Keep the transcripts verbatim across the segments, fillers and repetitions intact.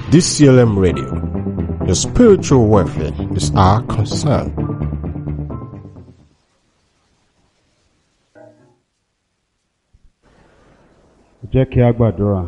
D C L M Radio. Your spiritual welfare is our concern. Jẹ́ kí a gbàdúrà.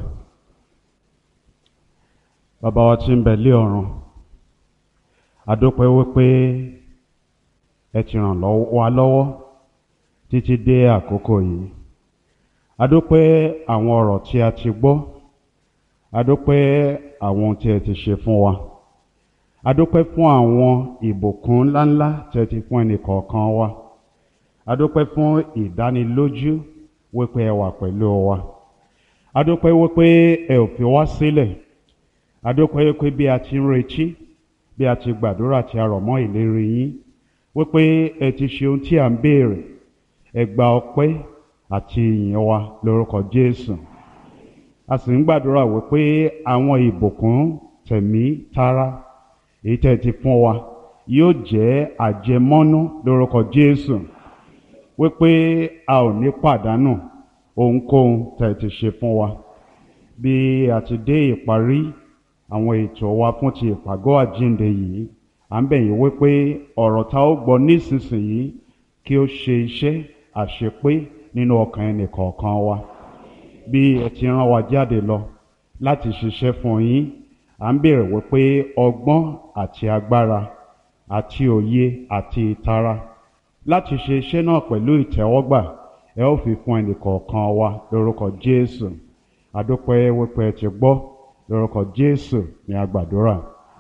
Bàbá wa tí ń bẹ lé ọ̀run, a dúpẹ́ wípé ẹ ti ràn wá lọ́wọ́ títí dé àkókò yìí. A dúpẹ́ àwọn ọ̀rọ̀ tí a ti gbọ́. A dúpẹ́ àwọn ohun tí ẹ ti ṣe fún wa. A dúpẹ́ fún àwọn ìbùkún ńláńlá tí ẹ ti fún ẹnìkọ̀ọ̀kan wa. A dúpẹ́ fún ìdánilójú wípé ẹ wà pẹ̀lú wa. A dúpẹ́ wípé ẹ ò fi wá sílẹ̀. A dúpẹ́ wípé bí a ti ń retí, bí a ti gbàdúrà tí a rọ̀ mọ́ ìlérí yín, wípé ẹ ti ṣe ohun tí à ń béèrè. Ẹ gba ọpẹ́ àti ìyìn wa lórúkọ Jésù. A sì ń gbàdúrà wípé àwọn ìbùkún tẹ̀mí tara èyí tẹ́ ti fún wa yóò jẹ́ àjẹmọ́nú lórúkọ Jésù, wípé a ò ní pàdánù ohunkóhun tẹ́ ti ṣe fún wa. Bí a ti dé ìparí àwọn ètò wa fún ti ìpàgọ́ àjíǹde yìí, à ń bẹ̀ yín wípé ọ̀rọ̀ tá ó gbọ́ nísinsìnyí kí ó ṣe iṣẹ́ àṣepé nínú ọkàn ẹnì kọ̀ọ̀kan wa. Bí ẹ ti rán wa jáde lọ láti ṣiṣẹ́ fún yín, à ń béèrè wípé ọgbọ́n àti agbára àti òye àti ìtara láti ṣe iṣẹ́ náà pẹ̀lú ìtẹ́wọ́gbà ẹ ó fi fún ẹnì kọ̀ọ̀kan wa lórúkọ Jésù. A dúpẹ́ wípé ẹ ti gbọ́, lórúkọ Jésù ni a gbàdúrà.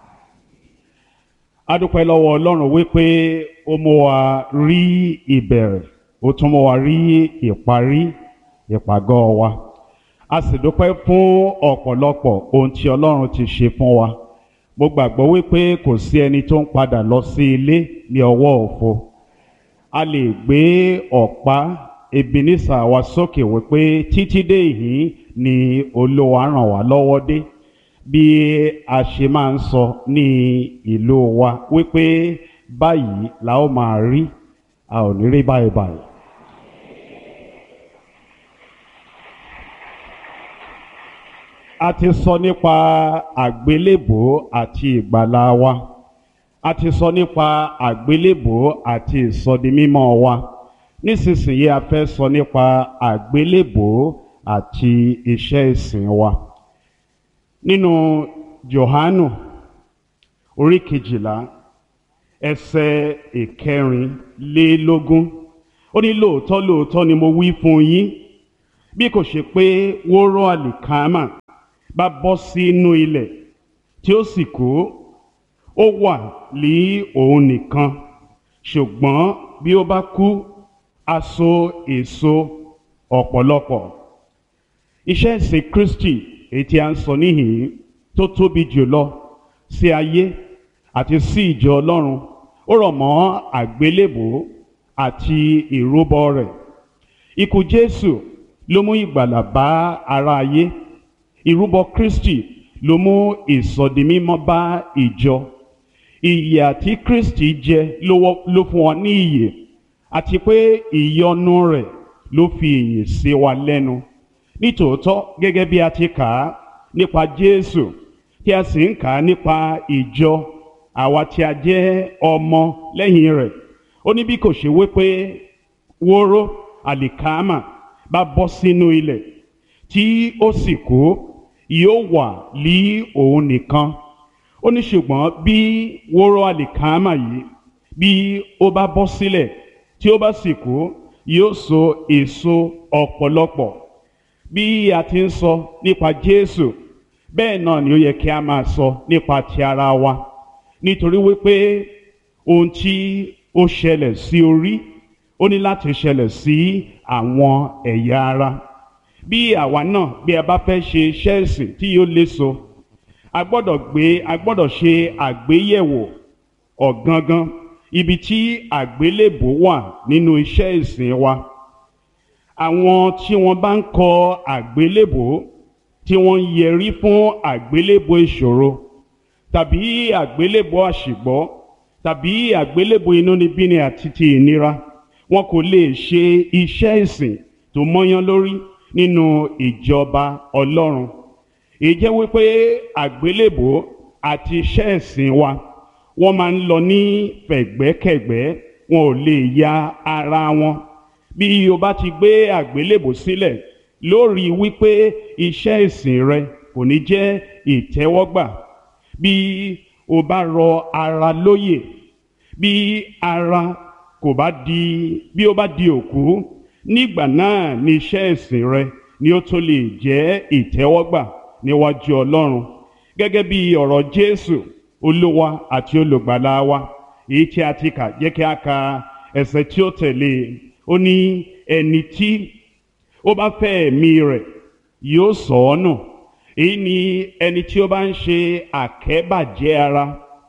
A dúpẹ́ lọ́wọ́ Ọlọ́run wípé ó mú wa rí ìbẹ̀rẹ̀, ó tún mú wa rí ìparí ìpàgọ́ wa. A sì dúpẹ́ fún ọ̀pọ̀lọpọ̀ ohun tí Ọlọ́run ti ṣe fún wa. Mo gbàgbọ́ wípé kò sí ẹni tó ń padà lọ sí ilé ní ọwọ́ òfo. A lè gbé ọ̀pá Ebenezer wa sókè wípé títí dé ìhín ni Olúwa ràn wá lọ́wọ́ dé. Bí a ṣe máa ń sọ ní ìlú wa wípé báyìí la ó máa rí, a ò ní rí báyìí báyìí. A ti sọ nípa àgbélébùú àti ìgbàlà wa. A ti sọ nípa àgbélébùú àti ìsọdimímọ́ wa. Nísinsìnyí a fẹ́ sọ nípa àgbélébùú àti iṣẹ́ ìsìn wa. Nínú Jòhánù orí kejìlá ẹsẹ̀ ìkẹrìnlélógún, ó ní lóòótọ́ lóòótọ́ ni mo wí fún yín, bí kò ṣe pé wóró àlìkámà bá bọ́ sínú ilẹ̀ tí ó sì kú, ó wà ní òun nìkan, ṣùgbọ́n bí ó bá kú, á so èso ọ̀pọ̀lọpọ̀. Iṣẹ́ ìsìn Kristi èyí tí a ń sọ níhìn tó tóbi jùlọ sí ayé àti sí ìjọ Ọlọ́run, ó rọ̀ mọ́ àgbélébùú àti ìrúbọ rẹ̀. Ikú Jésù ló mú ìgbàlà bá ara ayé. Ìrúbọ Kristi ló mú ìsọdimímọ́ bá ìjọ. Ìyè àti Kristi jẹ ló fún wa ní ìyè, àti pé ìyọ́nú rẹ̀ ló fi ìyè sí wa lẹ́nu. Nítòótọ́ gẹ́gẹ́ bí a ti kà á nípa Jésù, tí a sì ń kà á nípa ìjọ àwa tí a jẹ́ ọmọ lẹ́yìn rẹ̀, ó ní bí kò ṣe wípé wóró àlìkámà bá bọ́ sínú ilẹ̀ tí ó sì kú, yóò wà ní òun nìkan. Ó ní ṣùgbọ́n bí wóró àlìkámà yìí bí ó bá bọ́ sílẹ̀ tí ó bá sì kú, yóò so èso ọ̀pọ̀lọpọ̀. Bí a ti ń sọ nípa Jésù, bẹ́ẹ̀ náà ni ó yẹ kí a máa sọ nípa ti ara wa, nítorí wípé ohun tí ó ṣẹlẹ̀ sí orí ó ní láti ṣẹlẹ̀ sí àwọn ẹ̀yà ara. Bí àwa náà bí a bá fẹ́ ṣe iṣẹ́ ìsìn tí yóò léso, a gbọ́dọ̀ gbé a gbọ́dọ̀ ṣe àgbéyẹ̀wò ọ̀gangan ibi tí àgbélébùú wà nínú iṣẹ́ ìsìn wa. Àwọn tí wọ́n bá ń kọ àgbélébùú, tí wọ́n ń yẹrí fún àgbélébùú ìṣòro, tàbí àgbélébùú àṣìgbọ́, tàbí àgbélébùú inúnibíni àti ti ìnira, wọn kò lè ṣe iṣẹ́ ìsìn tó mọ́yán lórí nínú ìjọba Ọlọ́run. èyí jẹ́ wípé àgbélébò àti iṣẹ́ ẹ̀sìn wa wọ́n máa ń lọ ní fẹ̀gbẹ́kẹ̀gbẹ́, wọn ò lè ya ara wọn. Bí o bá ti gbé àgbélébò sílẹ̀ lórí wípé iṣẹ́ ẹ̀sìn rẹ kò ní jẹ́ ìtẹ́wọ́gbà, bí o bá rọ ara lóyè, bí ara kò bá di bí ó bá di òkú, nígbà náà ni iṣẹ́ ẹ̀sìn rẹ ni ó tó lè jẹ́ ìtẹ́wọ́gbà níwájú Ọlọ́run. Gẹ́gẹ́ bí ọ̀rọ̀ Jésù Olúwa àti olùgbàlà wa èyí tí a ti kà, jẹ́ kí a ka ẹsẹ̀ tí ó tẹ̀lé. Ó ní ẹni tí ó bá fẹ́ ẹ̀mí rẹ̀ yóò sọ ọ́ nù. Èyí ni ẹni tí ó bá ń ṣe àkẹ́bàjẹ́ ara,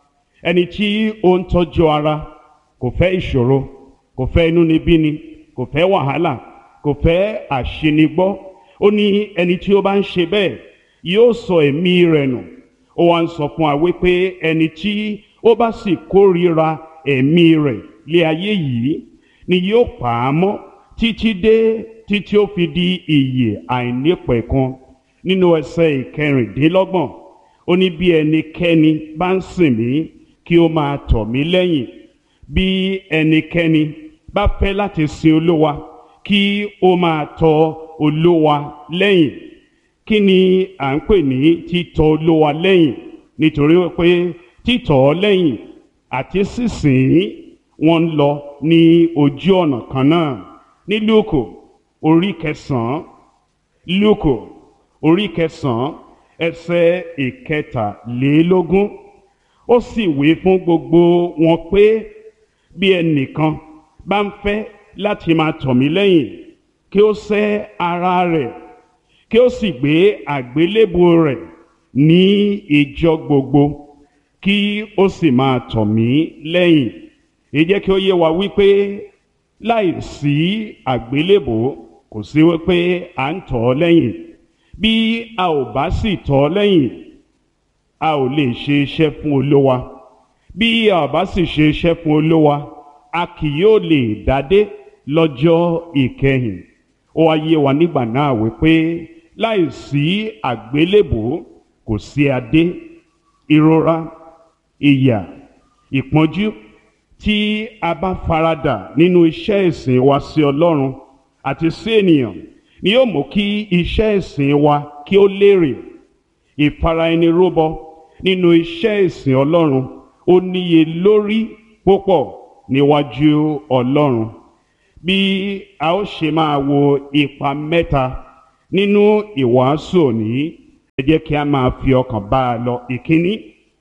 ẹni tí ó ń tọ́jú ara, kò fẹ́ ìṣòro, kò fẹ́ inúnibíni, kò fẹ́ wàhálà, kò fẹ́ àṣinigbọ́. Ó ní ẹni tí ó bá ń ṣe bẹ́ẹ̀ yóò sọ ẹ̀mí rẹ̀ nù. Ó wá ń sọ fún wa wípé ẹni tí ó bá sì kórìíra ẹ̀mí rẹ̀ lé ayé yìí ni yóò pa á mọ́ títí dé títí ó fi di ìyè àìnípẹ̀kun. Nínú ẹsẹ̀ ìkẹrìndínlọ́gbọ̀n ó ní bí ẹnikẹ́ni bá ń sìn mí kí ó máa tọ̀ mí lẹ́yìn. Bí ẹnikẹ́ni bá fẹ́ láti sin Olúwa kí ó máa tọ̀ Olúwa lẹ́yìn. Kí ni à ń pè ní títọ̀ Olúwa lẹ́yìn? Nítorí pé títọ̀ ọ́ lẹ́yìn àti sísìn wọ́n ń lọ ní ojú ọ̀nà kan náà. Ní Lúùkù orí kẹsàn-án, Lúùkù orí kẹsàn-án ẹsẹ̀ ìkẹtàlélógún, ó sì wí fún gbogbo wọn pé bí ẹnìkan bá ń fẹ́ láti máa tọ̀ mí lẹ́yìn, kí ó sẹ́ ara rẹ̀, kí ó sì gbé àgbélébù rẹ̀ ní ìjọ gbogbo, kí ó sì máa tọ̀ mí lẹ́yìn. Èyí jẹ́ kí ó yé wa wípé láì sí àgbélébù kò sí wípé à ń tọ̀ ọ́ lẹ́yìn. Bí a ò bá sì tọ̀ ọ́ lẹ́yìn, a ò lè ṣe iṣẹ́ fún Olúwa. Bí a ò bá sì ṣe iṣẹ́ fún Olúwa, a kì yóò lè dádé lọ́jọ́ ìkẹyìn. Ó wá yé wa nígbà náà wípé láì sí àgbélébù kò sí adé. Ìrora, ìyà, ìpọ́njú tí a bá faradà nínú iṣẹ́ ìsìn wa sí Ọlọ́run àti sí ènìyàn ni yóò mú kí iṣẹ́ ìsìn wa kí ó lérè. Ìfara-ẹni-rúbọ nínú iṣẹ́ ìsìn Ọlọ́run ó níye lórí púpọ̀ níwájú Ọlọ́run. Bí a ó ṣe máa wo ipa mẹ́ta nínú ìwàásù òní, ẹ jẹ́ kí a máa fi ọkàn bá a lọ. Ìkíní,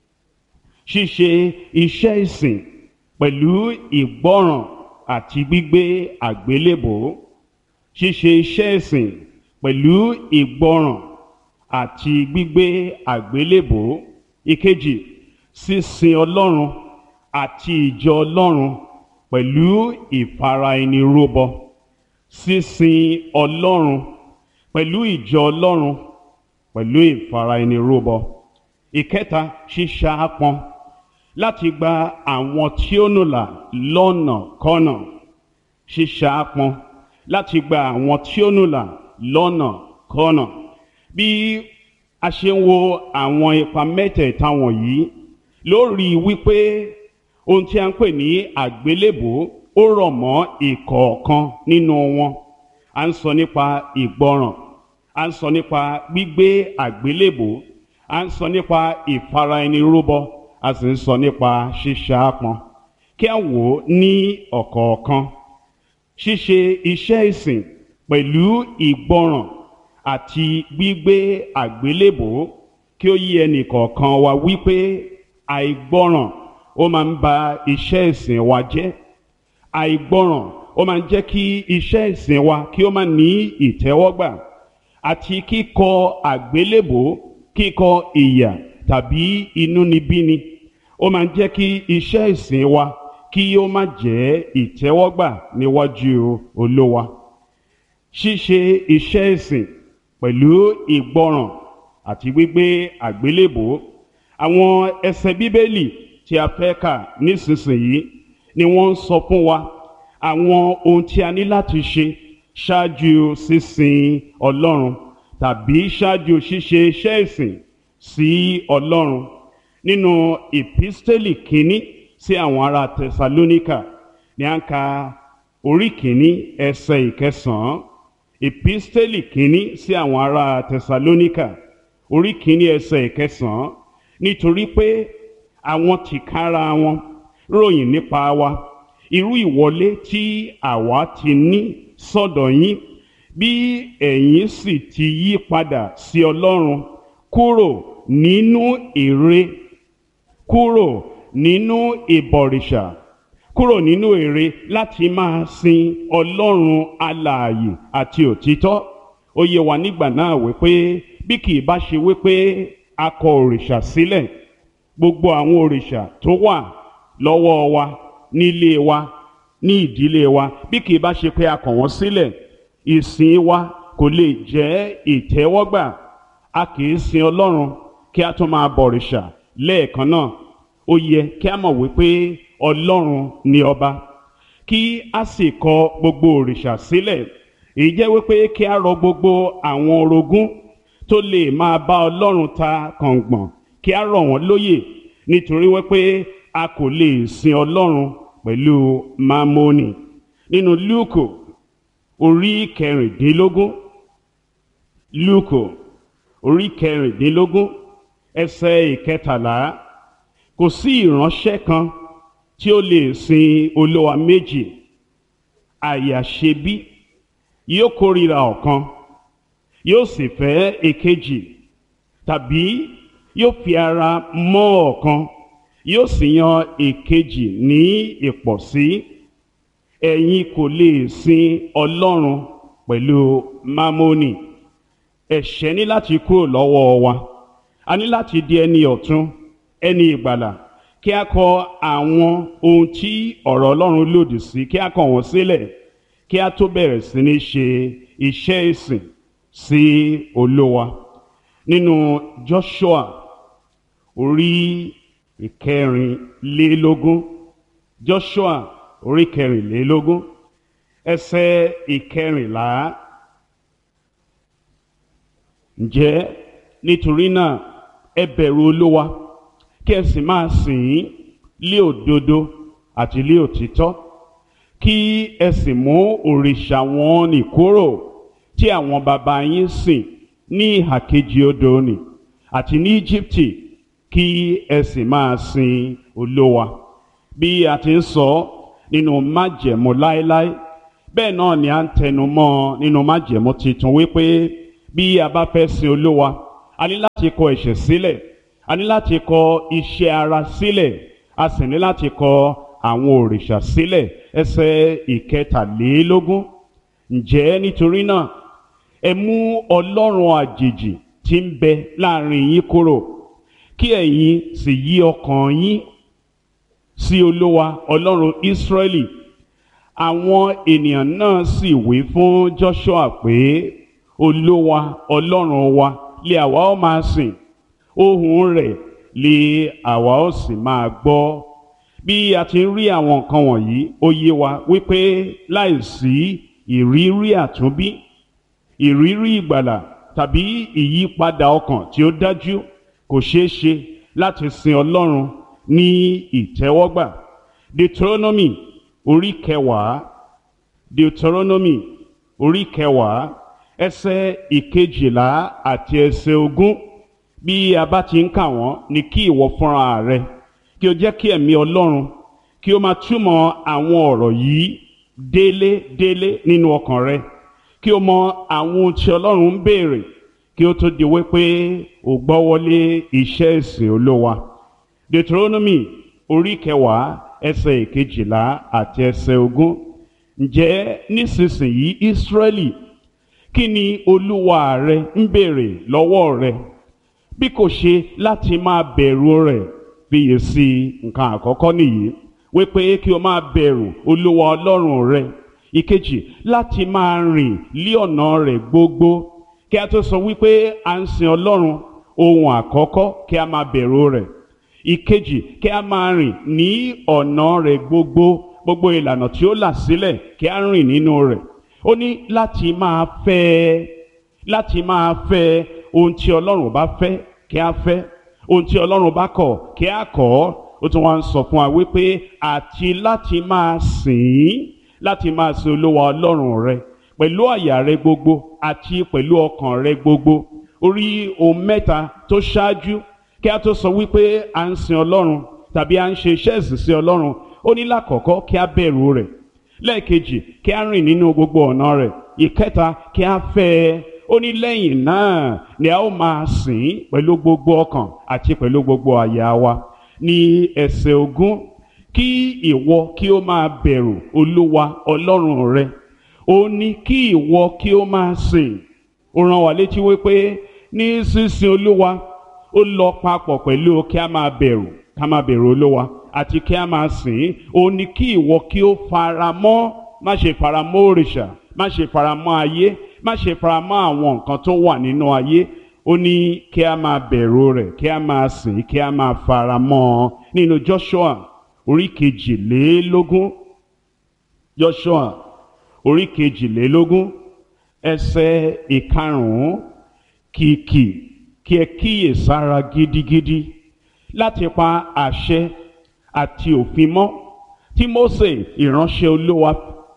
ṣíṣe iṣẹ́ ìsìn pẹ̀lú ìgbọ́ràn àti gbígbé àgbélébò. Ṣíṣe iṣẹ́ ìsìn pẹ̀lú ìgbọ́ràn àti gbígbé àgbélébò. Ìkejì, sísin Ọlọ́run àti ìjọ Ọlọ́run pẹ̀lú ìfara-ẹni-rúbọ. Sísin Ọlọ́run pẹ̀lú ìjọ Ọlọ́run pẹ̀lú ìfara-ẹni-rúbọ. Ìkẹta, ṣíṣaápọn láti gba àwọn tí ó nùlà lọ́nà kọ́nà. Ṣíṣaápọn láti gba àwọn tí ó nùlà lọ́nà kọ́nà. Bí a ṣe ń wo àwọn ipa mẹ́tẹ̀ẹ̀ta wọ̀nyí lórí wípé ohun tí a ń pè ní àgbélébò ó rọ̀ mọ́ ìkọ̀ọ̀kan nínú wọn. A ń sọ nípa ìgbọràn, a ń sọ nípa gbígbé àgbélébò, a ń sọ nípa ìfara-ẹni-rúbọ, a sì ń sọ nípa ṣíṣaápọn. Kí a wò ó ní ọ̀kọ̀ọ̀kan. Ṣíṣe iṣẹ́ ìsìn pẹ̀lú ìgbọràn àti gbígbé àgbélébò, kí ó yé ẹnì kọ̀ọ̀kan wa wípé àìgbọràn ó máa ń ba iṣẹ́ ìsìn wa jẹ́. Àìgbọràn ó máa ń jẹ́ kí iṣẹ́ ìsìn wa kí ó má ní ìtẹ́wọ́gbà. Àti kíkọ àgbélébò, kíkọ ìyà tàbí inúnibíni, ó máa ń jẹ́ kí iṣẹ́ ìsìn wa kí ó má jẹ́ ìtẹ́wọ́gbà níwájú Olúwa. Ṣíṣe iṣẹ́ ìsìn pẹ̀lú ìgbọràn àti gbígbé àgbélébò. Àwọn ẹsẹ̀ Bíbélì tí a fẹ́ kà nísinsìnyí ni wọ́n ń sọ fún wa àwọn ohun tí a ní láti ṣe ṣáájú sísin Ọlọ́run tàbí ṣáájú ṣíṣe iṣẹ́ ìsìn sí Ọlọ́run. Nínú ìpísítélì kínní sí àwọn ará Tẹsalóníkà ní à ń ka orí kínní ẹsẹ̀ ìkẹsàn-án. Ìpísítélì kínní sí àwọn ará Tẹsalóníkà orí kínní ẹsẹ̀ ìkẹsàn-án. Nítorí pé àwọn tìkára wọn ròyìn nípa wa irú ìwọlé tí àwa ti ní sọ́dọ̀ yín, bí ẹ̀yin sì ti yí padà sí Ọlọ́run kúrò nínú ère, kúrò nínú ìbọ̀rìṣà, kúrò nínú ère láti máa sin Ọlọ́run alààyè àti òtítọ́. Ó yé wa nígbà náà wípé bí kì í bá ṣe wípé a kọ òrìṣà sílẹ̀, gbogbo àwọn òrìṣà tó wà lọ́wọ́ wa, nílé wa, ní ìdílé wa, bí kì í bá ṣe pé a kọ̀ wọ́n sílẹ̀, ìsìn wa kò lè jẹ́ ìtẹ́wọ́gbà. A kì í sin Ọlọ́run kí a tún máa bọ̀rìṣà lẹ́ẹ̀kan náà. Ó yẹ kí a mọ̀ wípé Ọlọ́run ni ọba, kí a sì kọ gbogbo òrìṣà sílẹ̀. Èyí jẹ́ wípé kí a rọ gbogbo àwọn orogún tó lè máa bá Ọlọ́run ta kàngbọ̀n, kí a rọ̀ wọ́n lóyè, nítorí wípé a kò lè sin Ọlọ́run pẹ̀lú mámónì. Nínú Lúùkù orí kẹrìndínlógún, Lúùkù orí kẹrìndínlógún ẹsẹ̀ ìkẹtàlá, kò sí ìránṣẹ́ kan tí ó lè sin olúwa méjì, àyàṣebí yóò kórìíra ọ̀kan yóò sì fẹ́ èkejì, tàbí yóò fi ara mọ́ ọ̀kan yóò sì yan èkejì ní ìpọ̀sí. Ẹ̀yin kò lè sin Ọlọ́run pẹ̀lú mámónì. Ẹ̀ṣẹ̀ ní láti kúrò lọ́wọ́ wa. A ní láti di ẹni ọ̀tun, ẹni ìgbàlà, kí a kọ àwọn ohun tí ọ̀rọ̀ Ọlọ́run lòdì sí, kí a kọ̀ wọ́n sílẹ̀, kí a tó bẹ̀rẹ̀ sí ní ṣe iṣẹ́ ìsìn sí Olúwa. Nínú Joshua orí ìkẹrìnlélógún, Joshua orí kẹrìnlélógún ẹsẹ̀ ìkẹrìnlá. Ǹjẹ́ nítorí náà ẹ bẹ̀rù Olúwa kí ẹ sì máa sìn ín lé òdodo àti lé òtítọ́, kí ẹ sì mú òrìṣà wọn nì kúrò tí àwọn baba yín sìn ní ìhà kejì odò nì àti ní Íjíbítì, kí ẹ sì máa sin Olúwa. Bí a ti ń sọ nínú májẹ̀mú láéláé, bẹ́ẹ̀ náà ni a ń tẹnu mọ́ nínú májẹ̀mú titun wípé bí a bá fẹ́ sin Olúwa, a ní láti kọ ẹ̀ṣẹ̀ sílẹ̀, a ní láti kọ iṣẹ́ ara sílẹ̀, a sì ní láti kọ àwọn òrìṣà sílẹ̀. Ẹsẹ̀ ìkẹtàlélógún, ǹjẹ́ nítorí náà ẹ mú ọlọ́run àjèjì tí ń bẹ láàrin yín kúrò, kí ẹ̀yin sì yí ọkàn yín sí Olúwa Ọlọ́run Ísírẹ́lì. Àwọn ènìyàn náà sì wí fún Joshua pé Olúwa Ọlọ́run wa lé àwa ó máa sìn, ohùn rẹ̀ lé àwa ó sì máa gbọ́. Bí a ti ń rí àwọn nǹkan wọ̀nyí, ó yé wa wípé láìsí ìrírí àtúnbí, ìrírí ìgbàlà tàbí ìyípadà ọkàn tí ó dájú, kò ṣeé ṣe láti sin Ọlọ́run ní ìtẹ́wọ́gbà. Deuteronomy orí kẹwàá, Deuteronomy orí kẹwàá ẹsẹ̀ ìkejìlá àti ẹsẹ̀ ogún. Bí a bá ti ń kà wọ́n, ni kí ìwọ fúnra rẹ kí o jẹ́ kí ẹ̀mí Ọlọ́run kí o máa túmọ̀ àwọn ọ̀rọ̀ yìí délé délé nínú ọkàn rẹ, kí o mọ àwọn ohun tí Ọlọ́run ń béèrè kí ó tó di wípé o gbọ́wọ́lé iṣẹ́ ìsìn Olúwa. Deuteronomy orí kẹwàá ẹsẹ̀ ìkejìlá àti ẹsẹ̀ ogún. Ǹjẹ́ nísinsìnyí Ísírẹ́lì, kí ni Olúwa rẹ ń béèrè lọ́wọ́ rẹ bí kò ṣe láti máa bẹ̀rù rẹ̀? Fiyè sí nǹkan àkọ́kọ́ nìyí, wípé kí o máa bẹ̀rù Olúwa Ọlọ́run rẹ. Ìkejì, láti máa rìn lí ọ̀nà rẹ̀ gbogbo. Kí a tó sọ wípé à ń sin Ọlọ́run, ohun àkọ́kọ́ kí a máa bẹ̀rù rẹ̀. Ìkejì, kí a máa rìn ní ọ̀nà rẹ̀ gbogbo, gbogbo ìlànà tí ó là sílẹ̀ kí a rìn nínú rẹ̀. Ó ní láti máa fẹ́ láti máa fẹ́ ohun tí ọlọ́run bá fẹ́ kí a fẹ́, ohun tí ọlọ́run bá kọ̀ kí a kọ̀. Ó tún wá ń sọ fún wa wípé àti láti máa sìn ín, láti máa sin olúwa ọlọ́run rẹ pẹ̀lú àyà rẹ gbogbo àti pẹ̀lú ọkàn rẹ gbogbo. Orí ohun mẹ́ta tó ṣáájú kí a tó sọ wípé à ń sin ọlọ́run tàbí à ń ṣe iṣẹ́ ìsìn sí ọlọ́run, ó ní lákọ̀ọ́kọ́ kí a bẹ̀rù rẹ̀, lẹ́ẹ̀kejì kí a rìn nínú gbogbo ọ̀nà rẹ̀, ìkẹta kí a fẹ́ ẹ. Ó ní lẹ́yìn náà ni a ó máa sìn ín pẹ̀lú gbogbo ọkàn àti pẹ̀lú gbogbo àyà wa. Ní ẹsẹ̀ ogún, kí ìwọ kí ó máa bẹ̀rù olúwa ọlọ́run rẹ, ó ní kí ìwọ kí ó máa sìn. Ó rán wa létí wípé ní sísìn olúwa ó lọ papọ̀ pẹ̀lú kí a máa bẹ̀rù ká máa bẹ̀rù olúwa àti kí a máa sìn. Ó ní kí ìwọ kí ó fara mọ́, má ṣe fara mọ́ òrìṣà, má ṣe fara mọ́ ayé, má ṣe fara mọ́ àwọn nǹkan tó wà nínú ayé. Ó ní kí a máa bẹ̀rù rẹ̀, kí a máa sìn, kí a máa fara mọ́ ọ. Nínú Joshua orí kejìlélógún, Joshua orí kejìlélógún ẹsẹ̀ ìkarùn-ún, kìkì kí ẹ kíyè sára gidigidi láti pa àṣẹ àti òfin mọ́ tí Mósè ìránṣẹ́ olúwa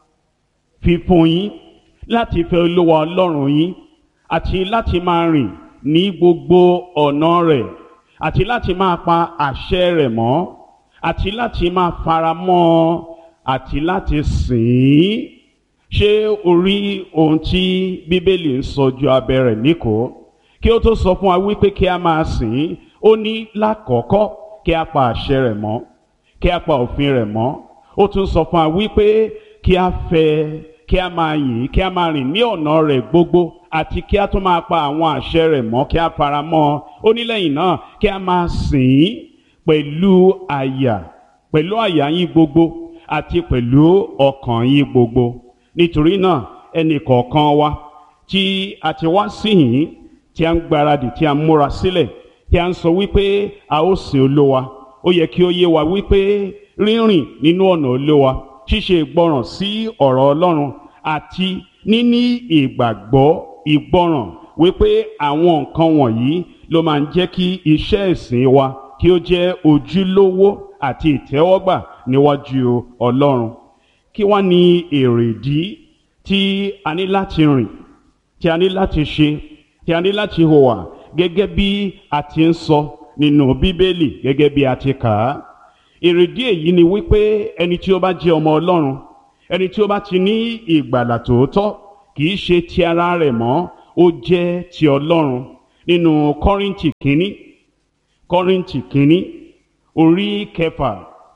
fi fún yín, láti fẹ́ olúwa ọlọ́run yín àti láti máa rìn ní gbogbo ọ̀nà rẹ̀ àti láti máa pa àṣẹ rẹ̀ mọ́ àti láti máa fara mọ́ ọ àti láti sìn ín. Ṣé o rí ohun tí bíbélì ń sọ ju abẹ́ rẹ̀ níkòó? Kí ó tó sọ fún wa wípé kí a máa sìn ín, ó ní lákọ̀ọ́kọ́ kí a pa àṣẹ rẹ̀ mọ́, kí a pa òfin rẹ̀ mọ́. Ó tún sọ fún wa wípé kí a fẹ́, kí a máa yìn, kí a máa rìn ní ọ̀nà rẹ̀ gbogbo àti kí a tún máa pa àwọn àṣẹ rẹ̀ mọ́, kí a fara mọ́ ọ. Ó ní lẹ́yìn náà kí a máa sìn ín pẹ̀lú àyà, pẹ̀lú àyà yín gbogbo àti pẹ̀lú ọkàn yín gbogbo. Nítorí náà ẹnì kọ̀ọ̀kan wa tí a ti wá síhìn, tí a ń gbáradì, tí a ń múra sílẹ̀, tí a ń sọ wípé a ó sìn olúwa, ó yẹ kí ó yé wa wípé rírìn nínú ọ̀nà olúwa, ṣíṣe ìgbọràn sí ọ̀rọ̀ ọlọ́run àti níní ìgbàgbọ́ ìgbọràn wípé àwọn nǹkan wọ̀nyí ló máa ń jẹ́ kí iṣẹ́ ìsìn wa kí ó jẹ́ ojúlówó àti ìtẹ́wọ́gbà níwájú ọlọ́run. Kí wá ní èrèdí tí a ní láti rìn, tí a ní láti ṣe, tí a ní láti hùwà gẹ́gẹ́ bí a ti ń sọ nínú bíbélì, gẹ́gẹ́ bí a ti kà á? Èrèdí èyí ni wípé ẹni tí ó bá jẹ́ ọmọ ọlọ́run, ẹni tí ó bá ti ní ìgbàlà tòótọ́, kì í ṣe ti ara rẹ̀ mọ́, ó jẹ́ ti ọlọ́run. Nínú Kọ́ríńtì kínní, Kọ́ríńtì kínní orí kẹfà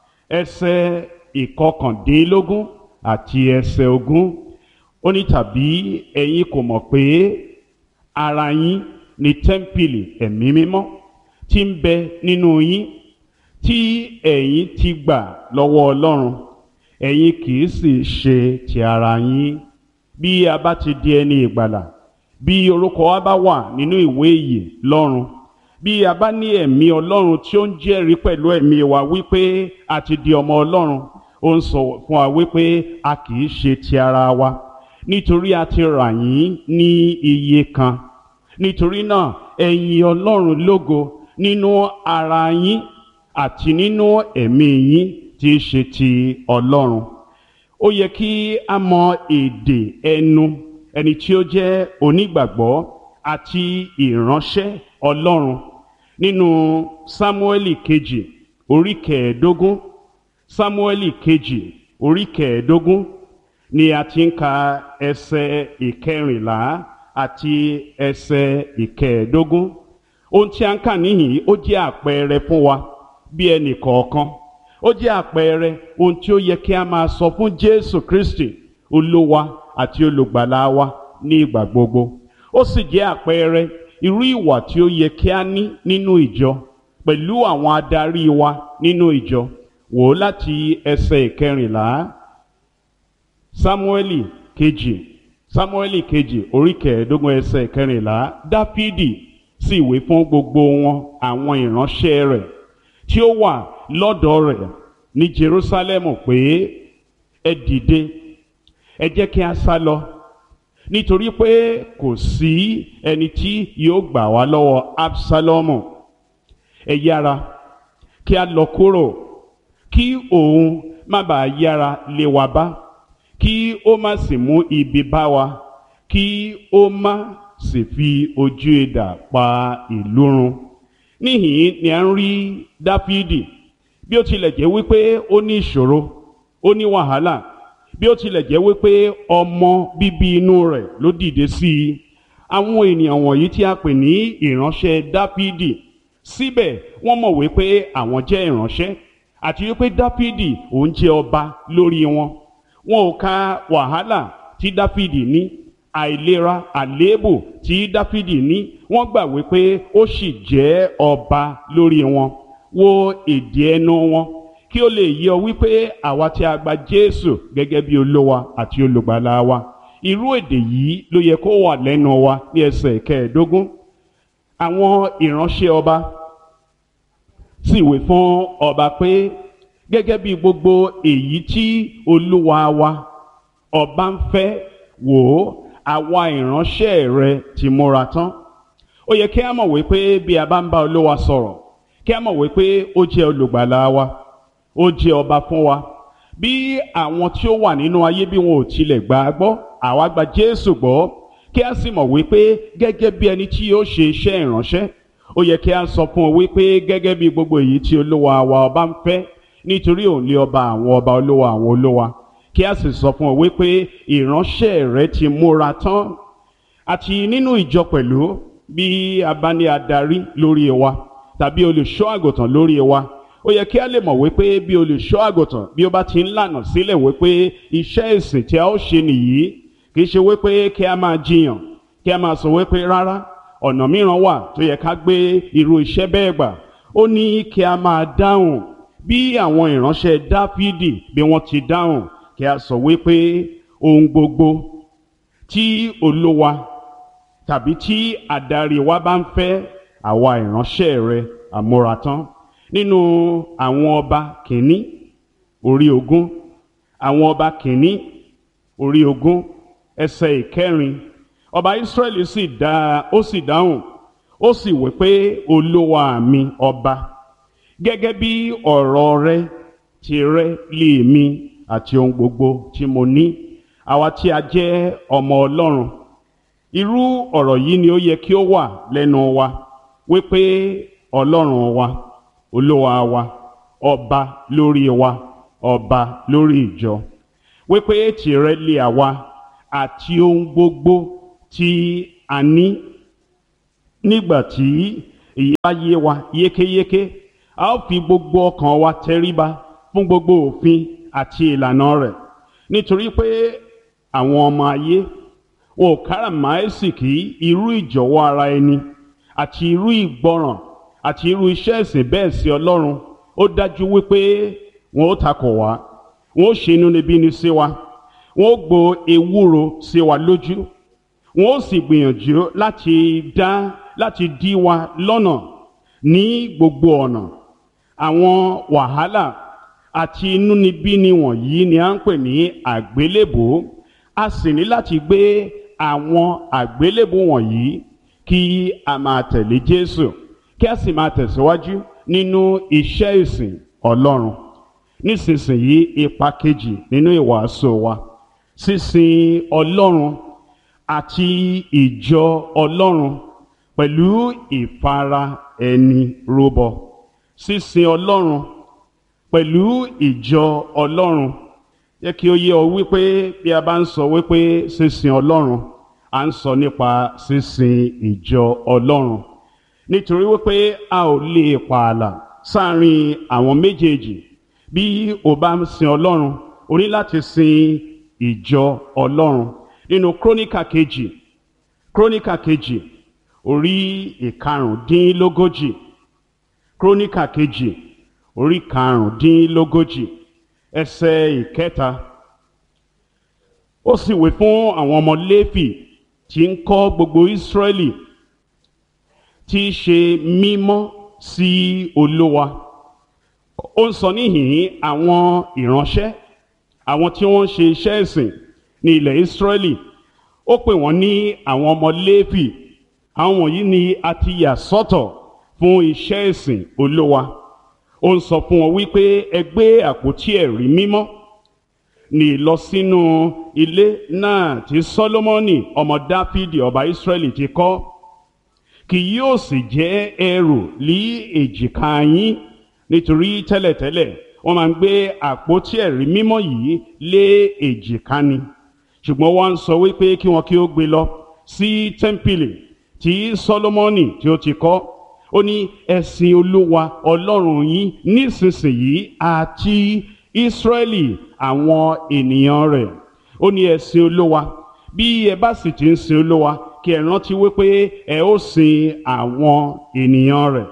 ẹsẹ̀ ìkọkàndínlógún àti ẹsẹ̀ ogún, ó ní tàbí ẹ̀yin kò mọ̀ pé ara yín ni tẹ́ḿpìlì ẹ̀mí mímọ́ tí ń bẹ nínú yín, tí ẹ̀yin ti gbà lọ́wọ́ ọlọ́run, ẹ̀yin kì í sì ṣe ti ara yín. Bí a bá ti di ẹni ìgbàlà, bí orúkọ wa bá wà nínú ìwé ìyè lọ́run, bí a bá ní ẹ̀mí ọlọ́run tí ó ń jẹ́rìí pẹ̀lú ẹ̀mí wa wípé a ti di ọmọ ọlọ́run, ó ń sọ fún wa wípé a kì í ṣe ti ara wa, nítorí a ti rà yín ní iye kan. Nítorí náà ẹ yìn ọlọ́run lógo nínú ara yín àti nínú ẹ̀mí yín tí í ṣe ti ọlọ́run. Ó yẹ kí a mọ èdè ẹnu ẹni tí ó jẹ́ onígbàgbọ́ àti ìránṣẹ́ ọlọ́run. Nínú Sámúẹ́lì kejì orí kẹẹ̀ẹ́dógún, Sámúẹ́lì kejì orí kẹẹ̀ẹ́dógún ni a ti ń ka ẹsẹ̀ ìkẹrìnlá àti ẹsẹ̀ ìkẹẹ̀ẹ́dógún. Ohun tí a ń kà níhìn ó jẹ́ àpẹẹrẹ fún wa bí ẹnì kọ̀ọ̀kan. Ó jẹ́ àpẹẹrẹ ohun tí ó yẹ kí a máa sọ fún Jésù Kristi, olúwa àti olùgbàlà wa ní ìgbà gbogbo. Ó sì jẹ́ àpẹẹrẹ irú ìwà tí ó yẹ kí a ní nínú ìjọ pẹ̀lú àwọn adarí wa nínú ìjọ. Wò ó láti ẹsẹ̀ ìkẹrìnlá. Sámúẹ́lì kejì, Sámúẹ́lì kejì orí kẹẹ̀ẹ́dógún ẹsẹ̀ ìkẹrìnlá. Dáfídì sì wí fún gbogbo wọn àwọn ìránṣẹ́ rẹ̀ tí ó wà lọ́dọ̀ rẹ̀ ní Jerúsálẹ́mù pé ẹ dìde, ẹ jẹ́ kí a sá lọ nítorí pé kò sí ẹni tí yóò gbà wá lọ́wọ́ Absalomu. Ẹ yára kí a lọ kúrò kí òun má bàa yára lé wa bá, kí ó má sì mú ibi bá wa, kí ó má sì fi ojú idà pa ìlú run. Níhìn ni a ń rí Dáfídì, bí ó tilẹ̀ jẹ́ wípé ó ní ìṣòro, ó ní wàhálà, bí ó tilẹ̀ jẹ́ wípé ọmọ bíbí inú rẹ̀ ló dìde sí i. Àwọn ènìyàn wọ̀nyí tí a pè ní ìránṣẹ́ Dáfídì, síbẹ̀ wọ́n mọ̀ wípé àwọn jẹ́ ìránṣẹ́ àti wípé Dáfídì òun jẹ́ ọba lórí wọn. Wọn ò ka wàhálà tí Dáfídì ní, àìlera, àléébù tí Dáfídì ní, wọ́n gbà wípé ó sì jẹ́ ọba lórí wọn. Wo èdè ẹnu wọn kí ó lè yé ọ wípé àwa tí a gba Jésù gẹ́gẹ́ bí Olúwa àti olùgbàlà wa, irú èdè yìí ló yẹ kó wà lẹ́nu wa ní ẹsẹ̀ kẹẹ̀ẹ́dógún. Àwọn ìránṣẹ́ ọba sì wí fún ọba pé gẹ́gẹ́ bí gbogbo èyí tí olúwa wa ọba ń fẹ́, wò ó, àwa ìránṣẹ́ rẹ ti múra tán. Ó yẹ kí a mọ̀ wípé bí a bá ń bá olúwa sọ̀rọ̀, kí a mọ̀ wípé ó jẹ́ olùgbàlà wa, ó jẹ́ ọba fún wa. Bí àwọn tí ó wà nínú ayé bí wọn ò tilẹ̀ gbà á gbọ́, àwa gba Jésù gbọ́, kí a sì mọ̀ wípé gẹ́gẹ́ bí ẹni tí yóò ṣe iṣẹ́ ìránṣẹ́, ó yẹ kí a sọ fún ọ wípé gẹ́gẹ́ bí gbogbo èyí tí olúwa wa ọba ń fẹ́, nítorí òun lé ọba àwọn ọba, olúwa àwọn olúwa, kí a sì sọ fún ọ wípé ìránṣẹ́ rẹ ti múra tán. Àti nínú ìjọ pẹ̀lú, bí a bá ní adarí lórí wa tàbí olùṣọ́ àgùntàn lórí wa, ó yẹ kí a lè mọ̀ wípé bí olùṣọ́ àgùntàn bí ó bá ti ń lànà sílẹ̀ wípé iṣẹ́ ìsìn tí a ó ṣe nìyí, kì í ṣe wípé kí a máa jiyàn, kí a máa sọ wípé rárá, ọ̀nà mìíràn wà tó yẹ ká gbé irú iṣẹ́ bẹ́ẹ̀ gbà. Ó ní kí a máa dáhùn bí àwọn ìránṣẹ́ Dáfídì bí wọ́n ti dáhùn, kí a sọ wípé ohun gbogbo tí olúwa tàbí tí adarí wa bá ń fẹ́, àwa ìránṣẹ́ rẹ àmúratán. Nínú àwọn ọba kìíní orí ogún, àwọn ọba kìíní orí ogún ẹsẹ̀ ìkẹrin, ọba Ísírẹ́lì sì dá ó sì dáhùn, ó sì wí pé olúwa mi ọba, gẹ́gẹ́ bí ọ̀rọ̀ rẹ ti rẹ́ lé mi àti ohun gbogbo tí mo ní, àwa tí a jẹ́ ọmọ Ọlọ́run. Irú ọ̀rọ̀ yìí ni ó yẹ kí ó wà lẹ́nu wa, wípé Ọlọ́run wa, olúwa wa, ọba lórí wa, ọba lórí ìjọ, wípé tìrẹ lé àwa àti ohun gbogbo tí a ní. Nígbà tí èyí bá yé wa yékéyéké, a ó fi gbogbo ọkàn wa tẹríba fún gbogbo òfin àti ìlànà rẹ̀, nítorí pé àwọn ọmọ ayé wọn ò káràmáìsìkí irú ìjọ̀wọ́ ara ẹni àti irú ìgbọràn àti irú iṣẹ́ ìsìn bẹ́ẹ̀ sí Ọlọ́run. Ó dájú wípé wọn ó takò wá, wọn ó ṣe inúnibíni sí wa, wọn ó gbo ewúro sí wa lójú, wọn ó sì gbìyànjú láti dá láti dí wa lọ́nà ní gbogbo ọ̀nà. Àwọn wàhálà àti inúnibíni wọ̀nyí ni à ń pè ní àgbélébùú. A sì ní láti gbé àwọn àgbélébùú wọ̀nyí kí a máa tẹ̀lé Jésù, kí a sì máa tẹ̀síwájú nínú iṣẹ́ ìsìn Ọlọ́run. Nísinsìnyí, ipa kejì nínú ìwàásù wa, sísìn Ọlọ́run àti ìjọ Ọlọ́run pẹ̀lú ìfara ẹni rúbọ. Sísìn Ọlọ́run pẹ̀lú ìjọ Ọlọ́run. Jẹ́ kí ó yé ọ wípé bí a bá ń sọ wípé sísìn Ọlọ́run, à ń sọ nípa sísìn ìjọ Ọlọ́run. Nítorí wípé a ò lè pààlà sáàrin àwọn méjèèjì. Bí o bá ń sin Ọlọ́run, o ní láti sin ìjọ Ọlọ́run. Nínú Króníkà kejì, Króníkà kejì, orí ìkarùndínlógójì, Króníkà kejì, orí karùndínlógójì, ẹsẹ̀ ìkẹta. Ó sì wí fún àwọn ọmọ Léfì tí ń kọ́ gbogbo Ísírẹ́lì tí í ṣe mímọ́ sí Olúwa. Ó ń sọ níhìn àwọn ìránṣẹ́, àwọn tí wọ́n ń ṣe iṣẹ́ ìsìn ní ilẹ̀ Ísírẹ́lì. ó pè wọ́n ní àwọn ọmọ Léfì. Àwọn wọ̀nyí ni a ti yà sọ́tọ̀ fún iṣẹ́ ìsìn Olúwa. Ó ń sọ fún wọn wípé ẹ gbé àpótí ẹ̀rí mímọ́ ní lọ sínú ilé náà tí Sólómọ́nì ọmọ Dáfídì ọba Ísírẹ́lì ti kọ́, kì yóò sì jẹ́ ẹrù lí èjìká yín, nítorí tẹ́lẹ̀tẹ́lẹ̀ wọ́n máa ń gbé àpótí ẹ̀rí mímọ́ yìí lé èjìká ni. Ṣùgbọ́n wọ́n ń sọ wípé kí wọn kí ó gbé lọ sí tẹ́ḿpìlì tí Sólómọ́nì tí ó ti kọ́. Ó ní ẹ sìn Olúwa Ọlọ́run yín nísinsìnyí àti Ísírẹ́lì àwọn ènìyàn rẹ̀. Ó ní ẹ sìn Olúwa, bí ẹ bá sì ti ń sìn Olúwa, kí ẹ rántí wípé ẹ ó sìn àwọn ènìyàn rẹ̀.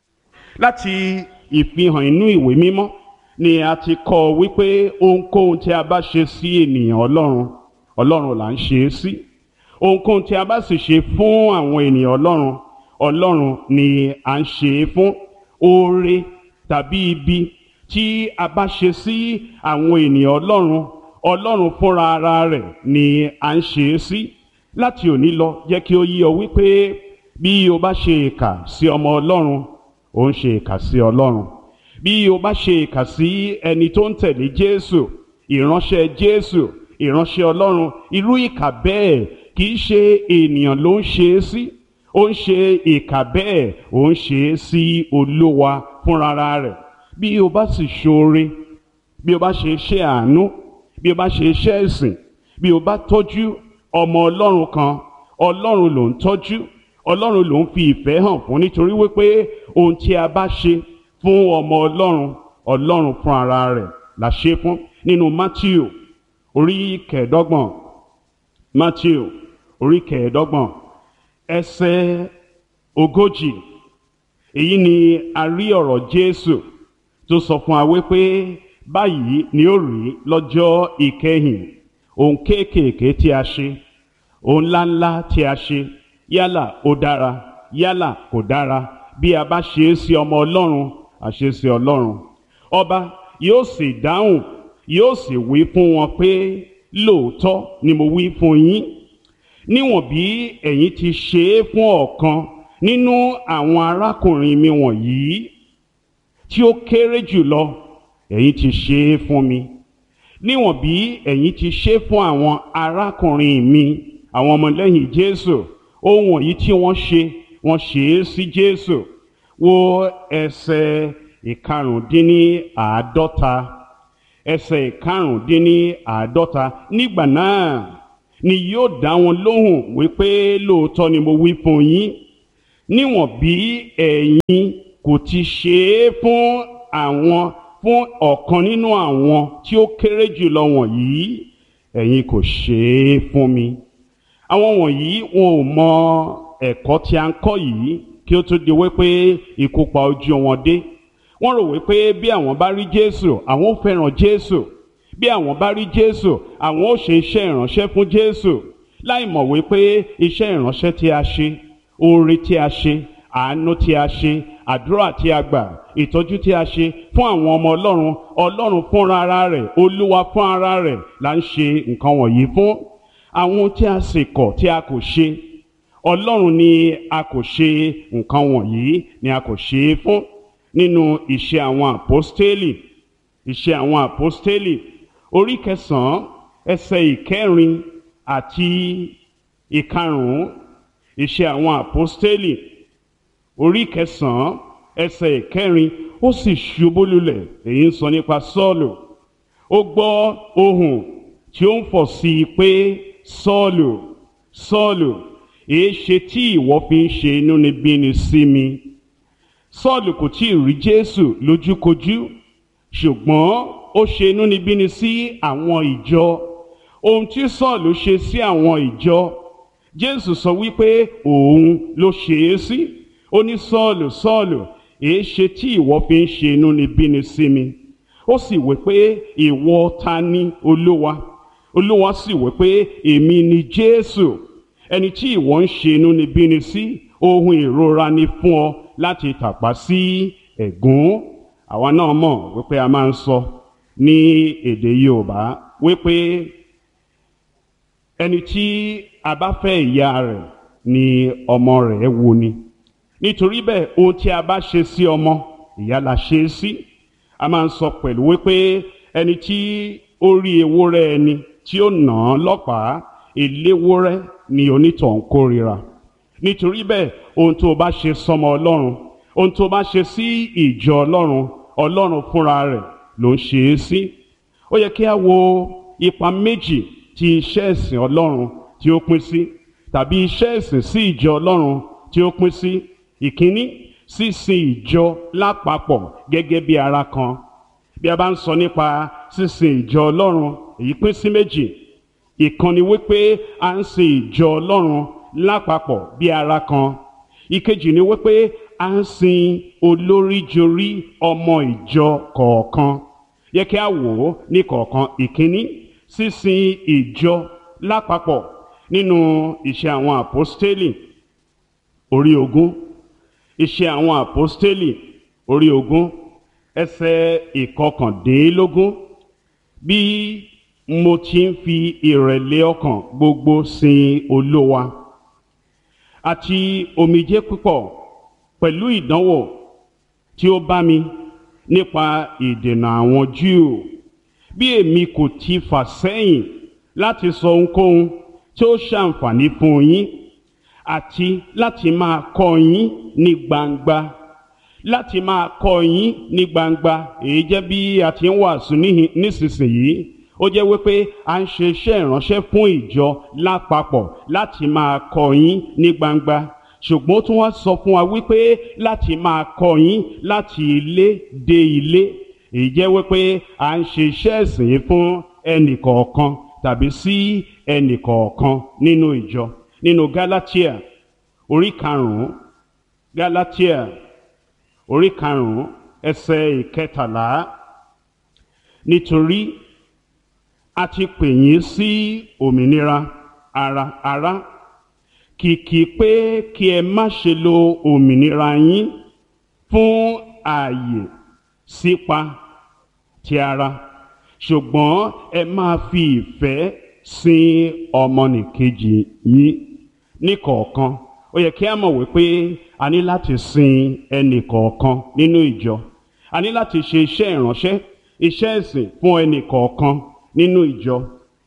Láti ìfihàn inú ìwé mímọ́ ni a ti kọ́ wípé ohunkóhun tí a bá ṣe sí ènìyàn Ọlọ́run, Ọlọ́run là ń ṣe é sí. Ohunkóhun tí a bá sì ṣe fún àwọn ènìyàn Ọlọ́run, Ọlọ́run ni à ń ṣe é fún. Oore tàbí ibi tí a bá ṣe sí àwọn ènìyàn Ọlọ́run, Ọlọ́run fúnra ara rẹ̀ ni à ń ṣe é sí. Láti òní lọ, jẹ́ kí ó yé ọ wípé bí o bá ṣe ìkà sí ọmọ Ọlọ́run, ó ń ṣe ìkà sí Ọlọ́run. Bí o bá ṣe ìkà sí ẹni tó ń tẹ̀lé Jésù, ìránṣẹ́ Jésù, ìránṣẹ́ Ọlọ́run, irú ìkà bẹ́ẹ̀ kì í ṣe ènìyàn ló ń ṣe é sí. Ó ń ṣe ìkà bẹ́ẹ̀, ó ń ṣe é sí Olúwa fúnra rẹ̀. Bí o bá sì ṣoore, bí o bá ṣe iṣẹ́ àánú, bí o bá ṣe iṣẹ́ ìsìn, bí o bá tọ́jú ọmọ Ọlọ́run kan, Ọlọ́run ló ń tọ́jú, Ọlọ́run ló ń fi ìfẹ́ hàn fún, nítorí wípé ohun tí a bá ṣe fún ọmọ Ọlọ́run, Ọlọ́run fún ara rẹ̀ la ṣe fún. Nínú Mátíù orí kẹẹ̀ẹ́dọ́gbọ̀n, Mátíù orí kẹẹ̀ẹ́dọ́gbọ̀n ẹsẹ̀ ogójì, èyí ni a rí ọ̀rọ̀ Jésù tó sọ fún wa wípé báyìí ni ó rí lọ́jọ́ ìkẹyìn. Ohun kéékèèké tí a ṣe, ohun ńláńlá tí a ṣe, yálà ó dára yálà kò dára, bí a bá ṣe é sí ọmọ Ọlọ́run, a ṣe é sí Ọlọ́run. Ọba yóò sì dáhùn, yóò sì wí fún wọn pé lóòótọ́ ni mo wí fún yín, níwọ̀n bí ẹ̀yin ti ṣe é fún ọ̀kan nínú àwọn arákùnrin mi wọ̀nyí tí ó kéré jùlọ, ẹ̀yin ti ṣe é fún mi. Níwọ̀n bí ẹ̀yin ti ṣe fún àwọn arákùnrin mi, àwọn ọmọlẹ́yìn Jésù, ohun wọ̀nyí tí wọ́n ṣe, wọ́n ṣe é sí Jésù. Wo ẹsẹ̀ ìkarùndínláàádọ́ta, ẹsẹ̀ ìkarùndínláàádọ́ta. Nígbà náà ni yóò dá wọn lóhùn wípé lóòótọ́ ni mo wí fún yín, níwọ̀n bí ẹ̀yin kò ti ṣe é fún àwọn fún ọ̀kan nínú àwọn tí ó kéré jùlọ wọ̀nyí, ẹ̀yin kò ṣe é fún mi. Àwọn wọ̀nyí wọn ò mọ ẹ̀kọ́ tí a ń kọ́ yìí kí ó tó di wípé ikú pa ojú wọn dé. Wọ́n rò wípé bí àwọn bá rí Jésù, àwọn ó fẹ́ràn Jésù. Bí àwọn bá rí Jésù, àwọn ó ṣe iṣẹ́ ìránṣẹ́ fún Jésù, láì mọ̀ wípé iṣẹ́ ìránṣẹ́ tí a ṣe, oore tí a ṣe, àánú tí a ṣe, àdúrà tí a gbà, ìtọ́jú tí a ṣe fún àwọn ọmọ Ọlọ́run, Ọlọ́run fúnra ara rẹ̀, Olúwa fún ara rẹ̀ là ń ṣe nǹkan wọ̀nyí fún. Àwọn tí a sì kọ̀ tí a kò ṣe, Ọlọ́run ni a kò ṣe nǹkan wọ̀nyí ni a kò ṣe é fún. Nínú Iṣẹ́ àwọn Àpọ́stélì, Iṣẹ́ àwọn Àpọ́stélì orí kẹsàn-án ẹsẹ̀ ìkẹrin àti ìkarùn-ún. Iṣẹ́ àwọn Àpọ́stélì orí kẹsàn-án ẹsẹ̀ ìkẹrin. Ó sì ṣubú lulẹ̀, èyí ń sọ nípa Sọ́ọ̀lù. Ó gbọ́ ohùn tí ó ń fọ̀ sí i pé Sọ́ọ̀lù, Sọ́ọ̀lù, èéṣe tí ìwọ fi ń ṣe inúnibíni sí mi? Sọ́ọ̀lù kò tí ì rí Jésù lójúkojú, ṣùgbọ́n ó ṣe inúnibíni sí àwọn ìjọ. Ohun tí Sọ́ọ̀lù ṣe sí àwọn ìjọ, Jésù sọ wípé òun ló ṣe é sí. Ó ní Sọ́ọ̀lù, Sọ́ọ̀lù, èéṣe tí ìwọ fi ń ṣe inúnibíni sí mi? Ó sì wí pé ìwọ ta ni, Olúwa? Olúwa sì wí pé èmi ni Jésù, ẹni tí ìwọ ń ṣe inúnibíni sí. Ohun ìrora ni fún ọ láti tàpá sí ẹ̀gún. Àwa náà mọ̀ wípé a máa ń sọ ní èdè Yorùbá wípé ẹni tí a bá fẹ́ ìyá rẹ̀ ni ọmọ rẹ̀ wò ni. Nítorí bẹ́ẹ̀ ohun tí a bá ṣe sí ọmọ ìyá la ṣe é sí. A máa ń sọ pẹ̀lú wípé ẹni tí ó rí ewúrẹ́ ẹni tí ó nà án lọ́pàá, eléwúrẹ́ ni onítọ̀hún kórìíra. Nítorí bẹ́ẹ̀ ohun tó bá ṣe sọ́mọ Ọlọ́run, ohun tó bá ṣe sí ìjọ Ọlọ́run, Ọlọ́run fúnra rẹ̀ ló ń ṣe é sí. Ó yẹ kí a wo ipa méjì tí iṣẹ́ ìsìn Ọlọ́run tí ó pín sí, tàbí iṣẹ́ ìsìn sí ìjọ Ọlọ́run tí ó pín sí. Ìkíní, sísìn ìjọ lápapọ̀ gẹ́gẹ́ bí ara kan. Bí a bá ń sọ nípa sísìn ìjọ Ọlọ́run, èyí pín sí méjì. Ìkan ni wípé a ń sin ìjọ Ọlọ́run lápapọ̀ bí ara kan. Ìkejì ni wípé a ń sin olóríjorí ọmọ ìjọ kọ̀ọ̀kan. Yẹ kí a wò ó ní kọ̀ọ̀kan. Ìkíní, sísìn ìjọ lápapọ̀ nínú Iṣẹ́ àwọn Àpọ́stélì orí ogún. Iṣẹ́ àwọn Àpọ́stélì orí ogún ẹsẹ̀ ìkọkàndínlógún. Bí mo ti ń fi ìrẹ̀lẹ̀ ọkàn gbogbo sin Olúwa àti omijé púpọ̀ pẹ̀lú ìdánwò tí ó bá mi nípa ìdènà àwọn Júù, bí èmi kò ti fà sẹ́yìn láti sọ ohunkóhun tí ó ṣàǹfààní fún yín, àti láti máa kọ́ yín ní gbangba láti máa kọ́ yín ní gbangba. Èyí jẹ́ bí a ti ń wàásù nísinsìnyí. Ó jẹ́ wípé a ń ṣe iṣẹ́ ìránṣẹ́ fún ìjọ lápapọ̀ láti máa kọ́ yín ní gbangba. Ṣùgbọ́n ó tún wá sọ fún wa wípé láti máa kọ́ yín láti ilé dé ilé. Èyí jẹ́ wípé a ń ṣe iṣẹ́ ìsìn yìí fún ẹnì kọ̀ọ̀kan tàbí sí ẹnì kọ̀ọ̀kan nínú ìjọ. Nínú Gálátíà orí karùn-ún, Gálátíà orí karùn-ún ẹsẹ̀ ìkẹtàlá. Nítorí a ti pè yín sí òmìnira ara ara, kìkì pé kí ẹ má ṣe lo òmìnira yín fún ààyè sípa ti ara, ṣùgbọ́n ẹ máa fi ìfẹ́ sin ọmọnìkejì yín níkọ̀ọ̀kan. Ó yẹ kí a mọ̀ wípé a ní láti sin ẹnì kọ̀ọ̀kan nínú ìjọ. A ní láti ṣe iṣẹ́ ìránṣẹ́, iṣẹ́ ìsìn fún ẹnì kọ̀ọ̀kan nínú ìjọ.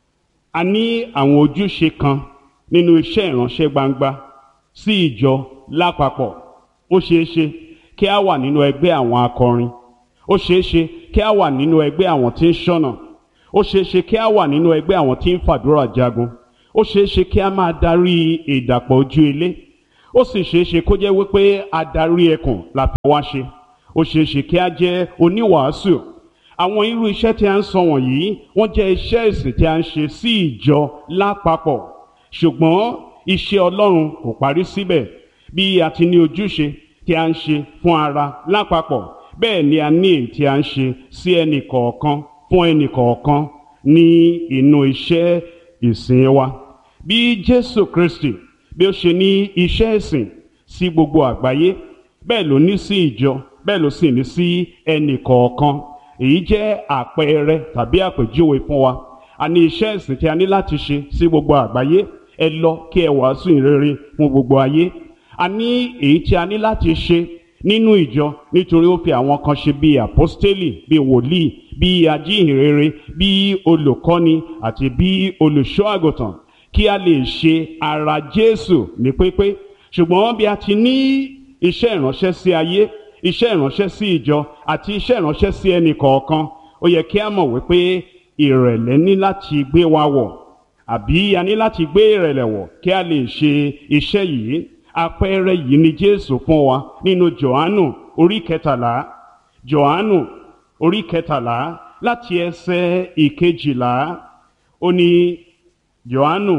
A ní àwọn ojúṣe kan nínú iṣẹ́ ìránṣẹ́ gbangba sí ìjọ lápapọ̀. Ó ṣeé ṣe kí a wà nínú ẹgbẹ́ àwọn akọrin. Ó ṣeé ṣe kí a wà nínú ẹgbẹ́ àwọn tí ń ṣọ́nà. Ó ṣeé ṣe kí a wà nínú ẹgbẹ́ àwọn tí ń fàdúrà jagun. Ó ṣeé ṣe kí a máa darí ìdàpọ̀ ojú ilé. Ó sì ṣeé ṣe kó jẹ́ wípé adarí ẹkùn la fẹ́ wá ṣe. Ó ṣeé ṣe kí a jẹ́ oníwàásù. Àwọn irú iṣẹ́ tí a ń sọ wọ̀nyí wọ́n jẹ́ iṣẹ́ ìsìn tí a ń ṣe sí ìjọ lápapọ̀. Ṣùgbọ́n iṣẹ́ Ọlọ́run kò parí síbẹ̀. Bí a ti ní ojúṣe tí a ń ṣe fún ara lápapọ̀, bẹ́ẹ̀ ni a ní èyí tí a ń ṣe sí ẹnì kọ̀ọ̀kan fún ẹnì kọ̀ọ̀kan ní inú iṣẹ́ ìsìn wa. Bí Jésù Kristi bí ó ṣe ní iṣẹ́ ìsìn sí gbogbo àgbáyé, bẹ́ẹ̀ ló ní sí ìjọ, bẹ́ẹ̀ ló sì ní sí ẹnì kọ̀ọ̀kan. Èyí jẹ́ àpẹẹrẹ tàbí àpèjúwe fún wa. A ní iṣẹ́ ìsìn tí a ní láti ṣe sí gbogbo àgbáyé. Ẹ lọ kí ẹ wàásù ìrere fún gbogbo ayé. A ní èyí tí a ní láti ṣe nínú ìjọ, nítorí ó fi àwọn kan ṣe bí àpọ́stélì, bí wòlíì, bí ajíhìnrere, bí olùkọ́ni àti bí olùṣọ́ àgùntàn, kí a lè ṣe ara Jésù ní pípé. Ṣùgbọ́n bí a ti ní iṣẹ́ ìránṣẹ́ sí ayé, iṣẹ́ ìránṣẹ́ sí ìjọ àti iṣẹ́ ìránṣẹ́ sí ẹnì kọ̀ọ̀kan, ó yẹ kí a mọ̀ wípé ìrẹ̀lẹ̀ ní láti gbé wa wọ̀, àbí a ní láti gbé ìrẹ̀lẹ̀ wọ̀ kí a lè ṣe iṣẹ́ yìí. Àpẹẹrẹ yìí ni Jésù fún wa nínú Jòhánù orí kẹtàlá. Jòhánù orí kẹtàlá láti ẹsẹ̀ ìkejìlá. Ó ní Jòhánù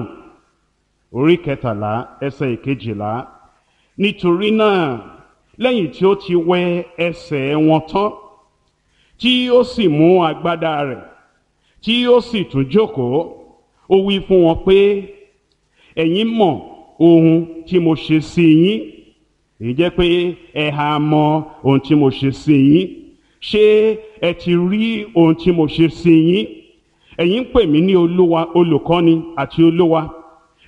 orí kẹtàlá ẹsẹ̀ ìkejìlá. Nítorí náà, lẹ́yìn tí ó ti wẹ ẹsẹ̀ wọn tán, tí ó sì mú agbádá rẹ̀, tí ó sì tún jókòó, ó wí fún wọn pé, ẹ̀yin mọ̀ ohun tí mo ṣe sí yín. Èyí jẹ́ pé ẹ ha mọ̀ ohun tí mo ṣe sí yín. Ṣé ẹ ti rí ohun tí mo ṣe sí yín? Ẹ̀yin ń pè mí ní Olúwa, olùkọ́ni àti Olúwa.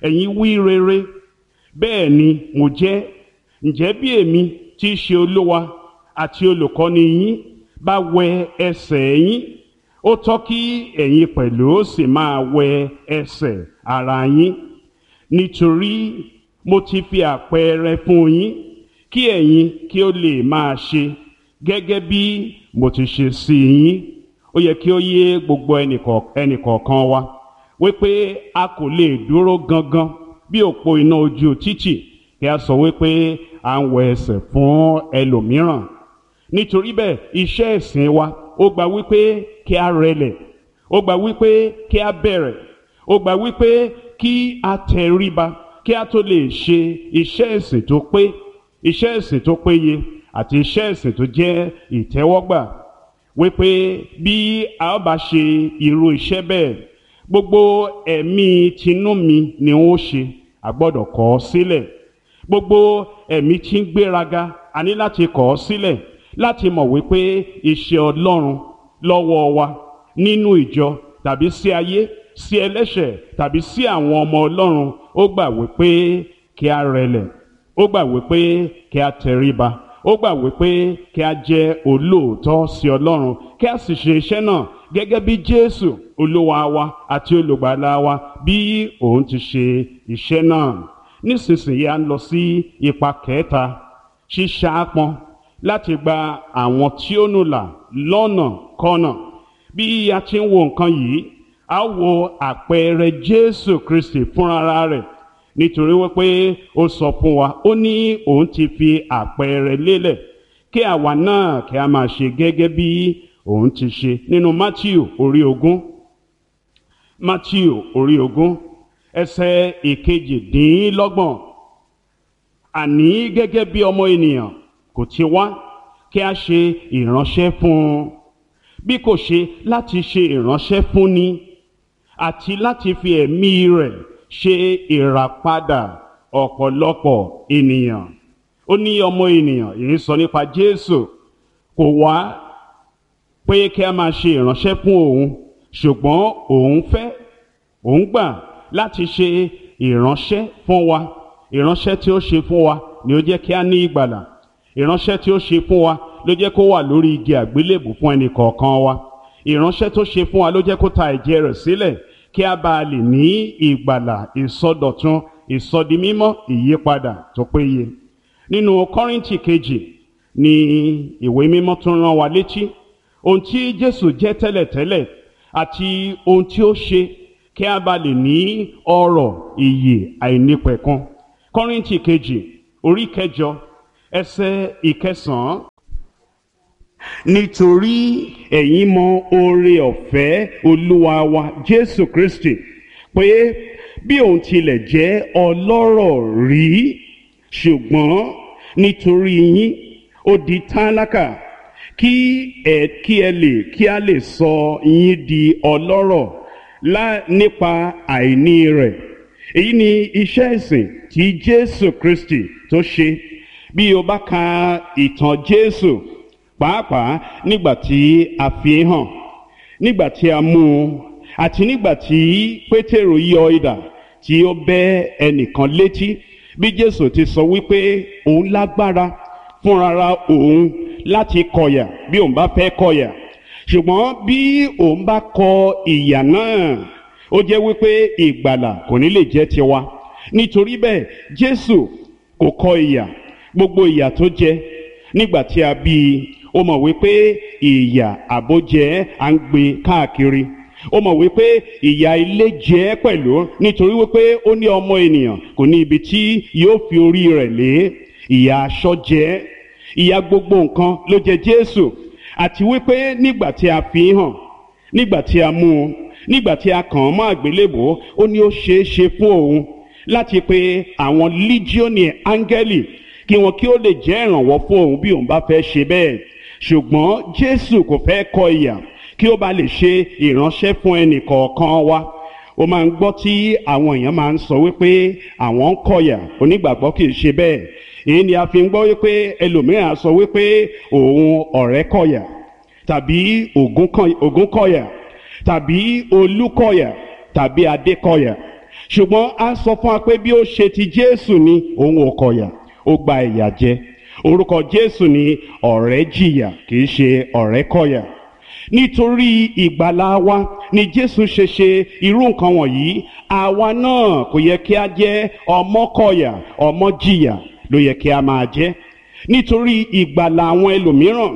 ẹ̀yin wí rere, bẹ́ẹ̀ ni mo jẹ́. Ǹjẹ́ bí èmi tí í ṣe Olúwa àti olùkọ́ni yín bá wẹ ẹsẹ̀ yín, ó tọ́ kí ẹ̀yin pẹ̀lú sì máa wẹ ẹsẹ̀ ara yín. Nítorí mo ti fi àpẹẹrẹ fún yín, kí ẹ̀yin kí ó lè máa ṣe gẹ́gẹ́ bí mo ti ṣe sí yín. Ó yẹ kí ó yé gbogbo ẹnìkọ̀ọ̀kan wa wípé a kò lè dúró gangan bí òpó iná ojú títì kí a sọ wípé à ń wẹ ẹsẹ̀ fún ẹlòmíràn. Nítorí bẹ́ẹ̀ iṣẹ́ ìsìn wa ó gba wípé kí a rẹlẹ̀, ó gba wípé kí a bẹ̀rẹ̀, ó gba wípé kí a tẹríba kí a tó lè ṣe iṣẹ́ ìsìn tó pé, iṣẹ́ ìsìn tó péye àti iṣẹ́ ìsìn tó jẹ́ ìtẹ́wọ́gbà. Wípé bí a ó bá ṣe irú iṣẹ́ bẹ́ẹ̀, gbogbo ẹ̀mí tinú mi ni ó ṣe, a gbọ́dọ̀ kọ̀ ọ́ sílẹ̀. Gbogbo ẹ̀mí tí ń gbéraga, a ní láti kọ̀ ọ́ sílẹ̀, láti mọ̀ wípé iṣẹ́ Ọlọ́run lọ́wọ́ wa nínú ìjọ tàbí sí ayé, sí ẹlẹ́ṣẹ̀ tàbí sí àwọn ọmọ Ọlọ́run, ó gbà wípé kí a rẹlẹ̀, ó gbà wípé kí a tẹríba, ó gbà wípé kí a jẹ́ olóòótọ́ sí Ọlọ́run, kí a sì ṣe iṣẹ́ náà gẹ́gẹ́ bí Jésù Olúwa wa àti olùgbàlà wa bí òun ti ṣe iṣẹ́ náà. Nísinsìnyí a ń lọ sí ipa kẹta, ṣíṣàápọn láti gba àwọn tí ó nù là lọ́nà kọ́nà. Bí a ti ń wo nǹkan yìí, a wo àpẹẹrẹ Jésù Kristi fúnra rẹ̀, nítorí wípé ó sọ fún wa, ó ní òun ti fi àpẹẹrẹ lélẹ̀ kí àwa náà kí a máa ṣe gẹ́gẹ́ bí òun ti ṣe. Nínú Mátíù orí ogún, Mátíù orí ogún ẹsẹ̀ ìkejìdínlọ́gbọ̀n, àní gẹ́gẹ́ bí ọmọ ènìyàn kò ti wá kí a ṣe ìránṣẹ́ fún un, bí kò ṣe láti ṣe ìránṣẹ́ fún ni, àti láti fi ẹ̀mí rẹ̀ ṣe ìràpadà ọ̀pọ̀lọpọ̀ ènìyàn. Ó ní ọmọ ènìyàn, èyí sọ nípa Jésù, kò wá pé kí a máa ṣe ìránṣẹ́ fún òun, ṣùgbọ́n òun fẹ́, òun gbà láti ṣe ìránṣẹ́ fún wa. Ìránṣẹ́ tí ó ṣe fún wa ni ó jẹ́ kí a ní ìgbàlà. Ìránṣẹ́ tí ó ṣe fún wa ló jẹ́ kó wà lórí igi àgbélébù fún ẹnì kọ̀ọ̀kan wa. Ìránṣẹ́ tó ṣe fún wa ló jẹ́ kó ta ẹ̀jẹ̀ rẹ̀ sílẹ̀ kí a bá lè ní ìgbàlà, ìsọdọ̀tun, ìsọdimímọ́, ìyípadà tó péye. Nínú Kọ́ríńtì kejì ni ìwé mímọ́ tún rán wa létí ohun tí Jésù jẹ́ tẹ́lẹ̀tẹ́lẹ̀ àti ohun tí ó ṣe kí a bá lè ní ọrọ̀ ìyè àìnípẹ̀kun. Kọ́ríńtì kejì orí kẹjọ ẹsẹ̀ ìkẹsàn-án. Nítorí ẹ̀yin mọ oore ọ̀fẹ́ Olúwa wa Jésù Kristi, pé bí òun tilẹ̀ jẹ́ ọlọ́rọ̀ rí, ṣùgbọ́n nítorí yín ó di tálákà, kí ẹ kí ẹ lè kí a lè sọ yín di ọlọ́rọ̀ lá nípa àìní rẹ̀. Èyí ni iṣẹ́ ìsìn tí Jésù Kristi tó ṣe. Bí o bá ka ìtàn Jésù, pàápàá nígbà tí a fi hàn, nígbà tí a mú un, àti nígbà tí Pétérù yọ idà tí ó bẹ́ ẹnìkan létí, bí Jésù ti sọ wípé òun lágbára fúnrara òun láti kọ̀yà bí òun bá fẹ́ kọ̀yà, ṣùgbọ́n bí òun bá kọ ìyà náà, ó jẹ́ wípé ìgbàlà kò ní lè jẹ́ tiwa. Nítorí bẹ́ẹ̀ Jésù kò kọ ìyà, gbogbo ìyà tó jẹ nígbà tí a bí i, ó mọ̀ wípé ìyà àbójẹ́ à ń gbé káàkiri. Ó mọ̀ wípé ìyà ilé jẹ́ pẹ̀lú, nítorí wípé ó ní ọmọ ènìyàn kò ní ibi tí yóò fi orí rẹ̀ lé. Ìyà aṣọ jẹ́, ìyà gbogbo nǹkan ló jẹ Jésù. Àti wípé nígbà tí a fi hàn, nígbà tí a mú un, nígbà tí a kàn án mọ́ àgbélébùú, ó ní ó ṣeé ṣe fún òun láti pe àwọn lígíọ́nì áńgẹ́lì kí wọn kí ó lè jẹ́ ìrànwọ́ fún òun bí òun bá fẹ́ ṣe bẹ́ẹ̀. Ṣùgbọ́n Jésù kò fẹ́ kọ ìyà kí ó bá lè ṣe ìránṣẹ́ fún ẹnì kọ̀ọ̀kan wa. Ó máa ń gbọ́ tí àwọn èèyàn máa ń sọ wípé àwọn ń kọ̀yà, onígbàgbọ́ kì í ṣe bẹ́ẹ̀. Èyí ni a fi ń gbọ́ wípé ẹlòmíràn sọ wípé òun ọ̀rẹ́ kọ̀yà, tàbí Ògún kọ̀yà, tàbí Olú kọ̀yà, tàbí Adé kọ̀yà. ṣùgbọ́n a sọ fún wa pé bí ó ṣe ti Jésù ni òun ò kọ̀yà, ó gba ìyà jẹ. Orúkọ Jésù ni ọ̀rẹ́ jìyà, kì í ṣe ọ̀rẹ́ kọ̀yà. Nítorí ìgbàlà wa ni Jésù ṣe ṣe irú nǹkan wọ̀nyí. Àwa náà kò yẹ kí a jẹ́ ọmọ kọ̀yà, ọmọ jìyà ló yẹ kí a máa jẹ́. Nítorí ìgbàlà àwọn ẹlòmíràn,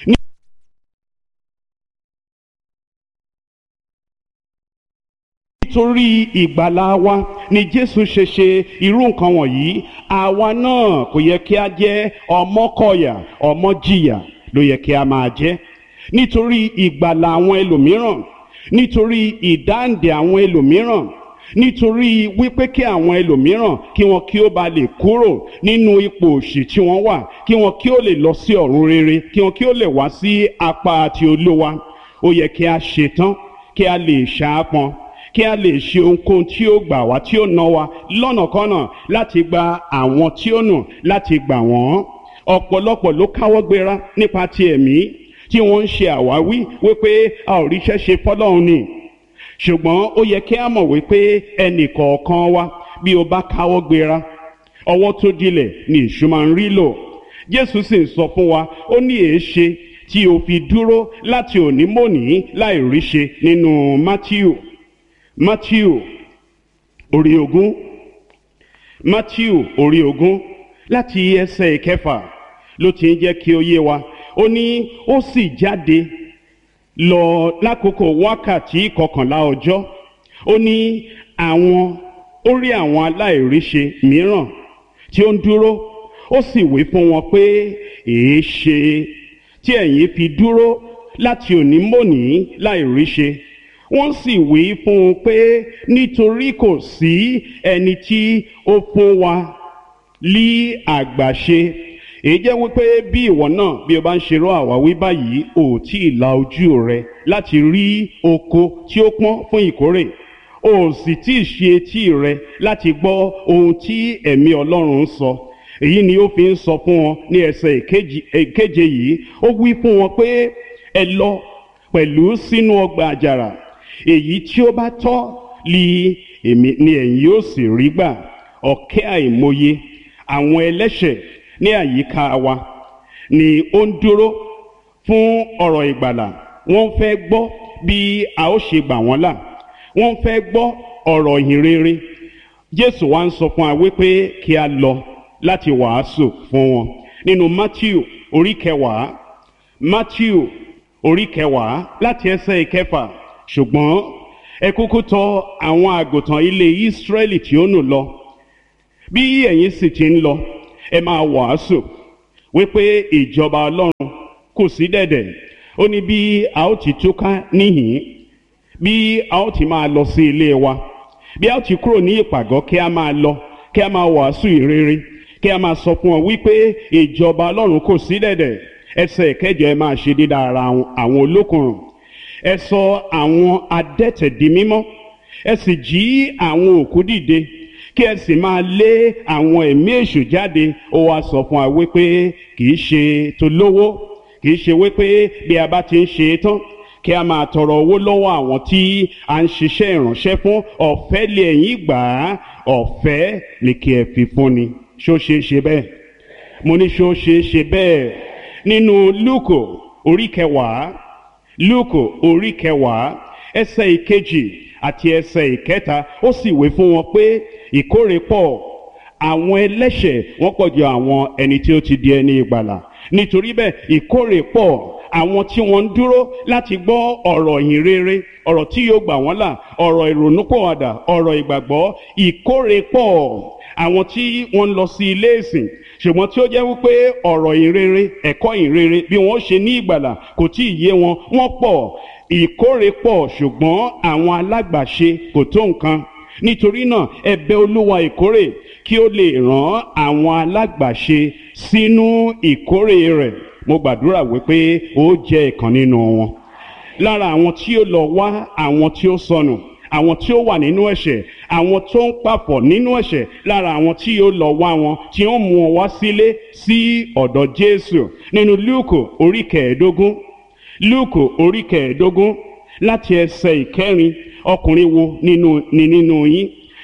nítorí ìgbàlà wa ni Jésù ṣe ṣe irú nǹkan wọ̀nyí. Àwa náà kò yẹ kí a jẹ́ ọmọ kọ̀yà, ọmọ jìyà ló yẹ kí a máa jẹ́. Nítorí ìgbàlà àwọn ẹlòmíràn, nítorí ìdáǹdè àwọn ẹlòmíràn, nítorí wípé kí àwọn ẹlòmíràn kí wọn kí ó ba lè kúrò nínú ipò òṣì tí wọ́n wà, kí wọn kí ó lè lọ sí ọ̀run rere, kí wọn kí ó lè wá sí apá àti Olúwa. Ó yẹ kí a ṣetán, kí a lè ṣaápọn, kí a lè ṣe ohunkóhun tí ó gbà wá, tí ó ná wa lọ́nàkọ́nà láti gba àwọn tí ó nù, láti gbà wọ́n. Ọ̀pọ̀lọpọ̀ ló káwọ́ gbéra nípa ti ẹ̀mí, tí wọ́n ń ṣe àwáwí wípé a ò ríṣẹ́ ṣe fọ́lọ́run ni. Ṣùgbọ́n ó yẹ kí a mọ̀ wípé ẹnì kọ̀ọ̀kan wa bí o bá káwọ́ gbéra, ọwọ́ tó dilẹ̀ ni èṣù máa ń rí lò. Jésù sì ń sọ fún wa, ó ní èéṣe tí o fi dúró láti òní mòní láì ríṣe nínú Mátíù. Mátíù orí ogún, Mátíù orí ogún láti ẹsẹ̀ ìkẹfà ló ti ń jẹ́ kí ó yé wa. Ó ní ó sì jáde lọ lákòókò wákàtí kọkànlá ọjọ́. Ó ní àwọn ó rí àwọn aláìríṣe mìíràn tí ó ń dúró, ó sì wí fún wọn pé èéṣe tí ẹ̀yin fi dúró láti òní mòní láìríṣe. Wọ́n sì wí fún un pé nítorí kò sí ẹni tí ó fún wa lí àgbàṣe. Èyí jẹ́ wípé bí ìwọ náà bí o bá ń ṣerú àwáwí báyìí, ò tí ì la ojú rẹ láti rí oko tí ó pọ́n fún ìkórè, ò sì tí ì ṣe etí rẹ láti gbọ́ ohun tí ẹ̀mí Ọlọ́run ń sọ. Èyí ni ó fi ń sọ fún wọn ní ẹsẹ̀ ìkeje yìí. Ó wí fún wọn pé ẹ lọ pẹ̀lú sínú ọgbà àjàrà, èyí tí ó bá tọ́ li èmi ni ẹ̀yin yóò sì rí gbà. Ọ̀kẹ́ àìmọye àwọn ẹlẹ́ṣẹ̀ ní àyíká wa ni ó ń dúró fún ọ̀rọ̀ ìgbàlà. Wọ́n fẹ́ gbọ́ bí a ó ṣe gbà wọ́n là, wọ́n fẹ́ gbọ́ ọ̀rọ̀ ìhìn rere. Jésù wá ń sọ fún wa wípé kí a lọ láti wàásù fún wọn. Nínú Mátíù orí kẹwàá, Mátíù orí kẹwàá láti ẹsẹ̀ ìkẹfà. Ṣùgbọ́n ẹ kúkú tọ̀ àwọn àgùntàn ilé Ísírẹ́lì tí ó nù lọ. Bí ẹ̀yin sì ti ń lọ, ẹ máa wàásù wípé ìjọba Ọlọ́run kù sí dẹ̀dẹ̀. Ó ní bí a ó ti túká níhìn, bí a ó ti máa lọ sí ilé wa, bí a ó ti kúrò ní ìpàgọ́, kí a máa lọ, kí a máa wàásù ìrere, kí a máa sọ fún wọn wípé ìjọba Ọlọ́run kù sí dẹ̀dẹ̀. Ẹsẹ̀ ìkẹjọ, ẹ máa ṣe dídá ara àwọn olókùnrùn, ẹ sọ àwọn adẹ́tẹ̀ di mímọ́, ẹ sì jí àwọn òkú dìde, kí ẹ sì máa lé àwọn ẹ̀mí èṣù jáde. Ó wá sọ fún wa wípé kì í ṣe tó lówó, kì í ṣe wípé bí a bá ti ń ṣe tán kí a máa tọrọ owó lọ́wọ́ àwọn tí a ń ṣiṣẹ́ ìránṣẹ́ fún. Ọ̀fẹ́ lé ẹ̀yin gbà á, ọ̀fẹ́ ni kí ẹ fi fún ni. Ṣó ṣe é ṣe bẹ́ẹ̀? Mo ní ṣó ṣe é ṣe bẹ́ẹ̀? Nínú Lúùkù orí kẹwàá, Lúùkù orí kẹwàá ẹsẹ̀ ìkejì àti ẹsẹ̀ ìkẹta, ó sì wí fún wọn pé ìkórè pọ̀, àwọn ẹlẹ́ṣẹ̀ wọ́n pọ̀ ju àwọn ẹni tí ó ti di ẹni ìgbàlà. Nítorí bẹ́ẹ̀ ìkórè pọ̀, àwọn tí wọ́n ń dúró láti gbọ́ ọ̀rọ̀ ìhìn rere, ọ̀rọ̀ tí yóò gbà wọ́n là, ọ̀rọ̀ ìrònúpìwàdà, ọ̀rọ̀ ìgbàgbọ́. Ìkórè pọ̀, àwọn tí wọ́n ń lọ sí ilé ìsìn, ṣùgbọ́n tí ó jẹ́ wípé ọ̀rọ̀ ìhìn rere, ẹ̀kọ́ ìhìn rere bí wọ́n ṣe ní ìgbàlà kò tí ì yé wọn, wọ́n pọ̀. Ìkórè pọ̀, ṣùgbọ́n àwọn alágbàṣe kò tó nǹkan. Nítorí náà ẹ bẹ̀ Olúwa ìkórè kí ó lè rán àwọn alágbàṣe sínú ìkórè rẹ̀. Mo gbàdúrà wípé ó jẹ́ ìkan nínú wọn. Lára àwọn tí ó lọ wá àwọn tí ó sọnù, àwọn tí ó wà nínú ẹ̀ṣẹ̀, àwọn tó ń pàfọ̀ nínú ẹ̀ṣẹ̀, lára àwọn tí ó lọ wá wọn, tí ó mú wọn wá sílé sí ọ̀dọ̀ Jésù. Nínú Lúùkù orí kẹẹ̀ẹ́dógún, Lúùkù orí kẹẹ̀ẹ́dógún láti ẹsẹ̀ ìkẹrin, ọkùnrin wo nínú ni nínú yín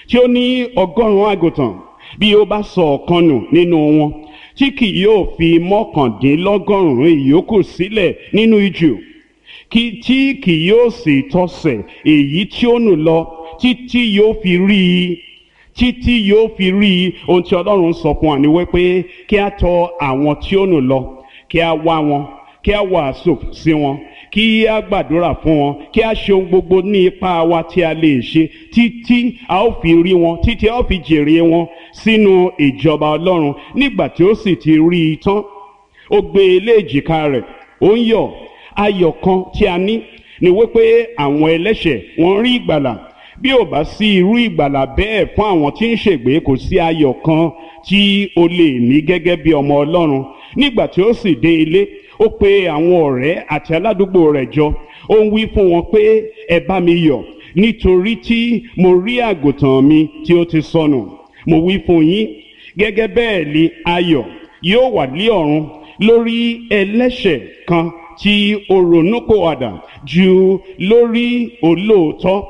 tí ó ní ọgọ́rùn-ún àgùntàn, bí ó bá sọ ọ̀kan nù nínú wọn, tí kì yóò fi mọ́kàndínlọ́gọ́rùn-ún ìyókù sílẹ̀ nínú ijù, kí tí kì yóò sì tọsẹ̀ èyí tí ó nù lọ títí yóò fi rí i títí yóò fi rí i. Ohun tí Ọlọ́run sọ fún wa ni wípé kí a tọ̀ àwọn tí ó nù lọ, kí a wá wọn, kí a wàásù sí wọn, kí a gbàdúrà fún wọn, kí a ṣe ohun gbogbo ní ipá wa tí a lè ṣe títí a ó fi rí wọn, títí a ó fi jèrè wọn sínú ìjọba Ọlọ́run. Nígbà tí ó sì ti rí i tán, ó gbé e lé èjìká rẹ̀, ó ń yọ̀. Ayọ̀ kan tí a ní ni wípé àwọn ẹlẹ́ṣẹ̀ wọ́n rí ìgbàlà. Bí ò bá sí irú ìgbàlà bẹ́ẹ̀ fún àwọn tí ń ṣègbé, kò sí ayọ̀ kan tí o lè ní gẹ́gẹ́ bí ọmọ Ọlọ́run. Nígbà tí ó sì dé ilé, ó pe àwọn ọ̀rẹ́ àti aládùúgbò rẹ̀ jọ. Ó ń wí fún wọn pé ẹ bá mi yọ̀, nítorí tí mo rí àgùntàn mi tí ó ti sọnù. Mo wí fún yín, gẹ́gẹ́ bẹ́ẹ̀ ni ayọ̀ yóò wà ní ọ̀run lórí ẹlẹ́ṣẹ̀ kan tí ó ronúpìwàdà ju lórí olóòótọ́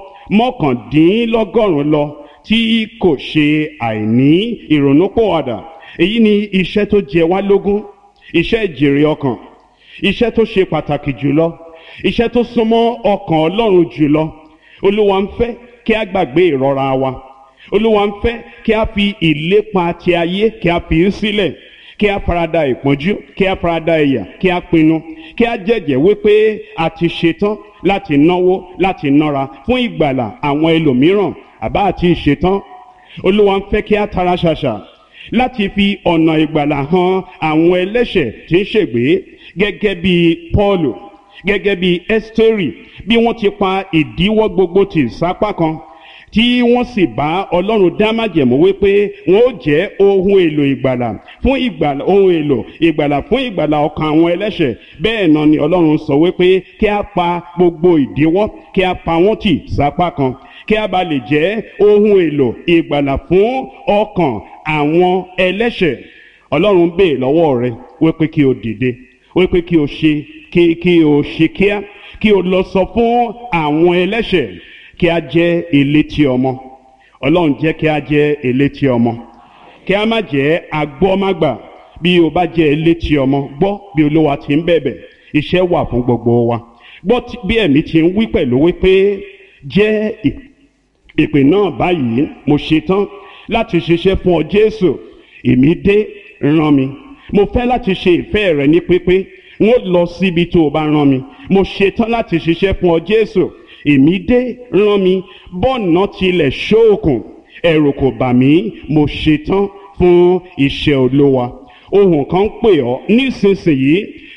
mọ́kàndínlọ́gọ́rùn-ún lọ tí kò ṣe àìní ìrònúpìwàdà. Èyí ni iṣẹ́ tó jẹ wá lógún, iṣẹ́ ìjèrè ọkàn, iṣẹ́ tó ṣe pàtàkì jùlọ, iṣẹ́ tó súnmọ́ ọkàn Ọlọ́run jùlọ. Olúwa ń fẹ́ kí a gbàgbé ìrora wa. Olúwa ń fẹ́ kí a fi ìlépa ti ayé kí a fi í sílẹ̀, kí a farada ìpọ́njú, kí a farada ìyà, kí a pinnu, kí a jẹ́jẹ́ wípé a ti ṣetán láti náwó, láti nára fún ìgbàlà àwọn ẹlòmíràn, àbá àti ìṣetán. Olúwa ń fẹ́ kí a tara ṣàṣà láti fi ọ̀nà ìgbàlà hàn àwọn ẹlẹ́ṣẹ̀ tí ń ṣègbé, gẹ́gẹ́ bí Pọ́ọ̀lù, gẹ́gẹ́ bí Ẹ́sítérì, bí wọ́n ti pa ìdíwọ́ gbogbo tì sápá kan, tí wọ́n sì bá Ọlọ́run dá májẹ̀mú wípé wọ́n ó jẹ́ ohun èlò ìgbàlà fún ìgbàlà ohun èlò ìgbàlà fún ìgbàlà ọkàn àwọn ẹlẹ́ṣẹ̀. Bẹ́ẹ̀ náà ni Ọlọ́run sọ wípé kí a pa gbogbo ìdíwọ́, kí a pa wọ́n tì sápá kan, kí a bá lè jẹ́ ohun èlò ìgbàlà fún ọkàn àwọn ẹlẹ́ṣẹ̀. Ọlọ́run bèè lọ́wọ́ rẹ wípé kí o dìde, wípé kí o ṣe kí kí o ṣe kíá, kí o lọ sọ fún àwọn ẹlẹ́ṣẹ̀ kí a jẹ́ elétí ọmọ. Ọlọ́run jẹ́ kí a jẹ́ elétí ọmọ, kí a má jẹ́ agbọ́mágbà. Bí o bá jẹ́ elétí ọmọ, gbọ́ bí Olúwa ti ń bẹ̀bẹ̀. Iṣẹ́ wà fún gbogbo wa. Gbọ́ bí ẹ̀mí ti ń wí pẹ̀lú wípé jẹ́ ìpè náà báyìí, mo ṣetán láti ṣiṣẹ́ fún ọ Jésù. Èmi dé, rán mi. Mo fẹ́ láti ṣe ìfẹ́ rẹ ní pípé. N ó lọ síbi tó o bá rán mi. Mo ṣetán láti ṣiṣẹ́ fún ọ Jésù. Èmi dé, rán mi. Bọ́ọ̀nà tilẹ̀ ṣóòkùn, ẹ̀rù kò bà mí. Mo ṣetán fún iṣẹ́ Olúwa. Ohùn kan ń pè ọ́ nísinsìnyí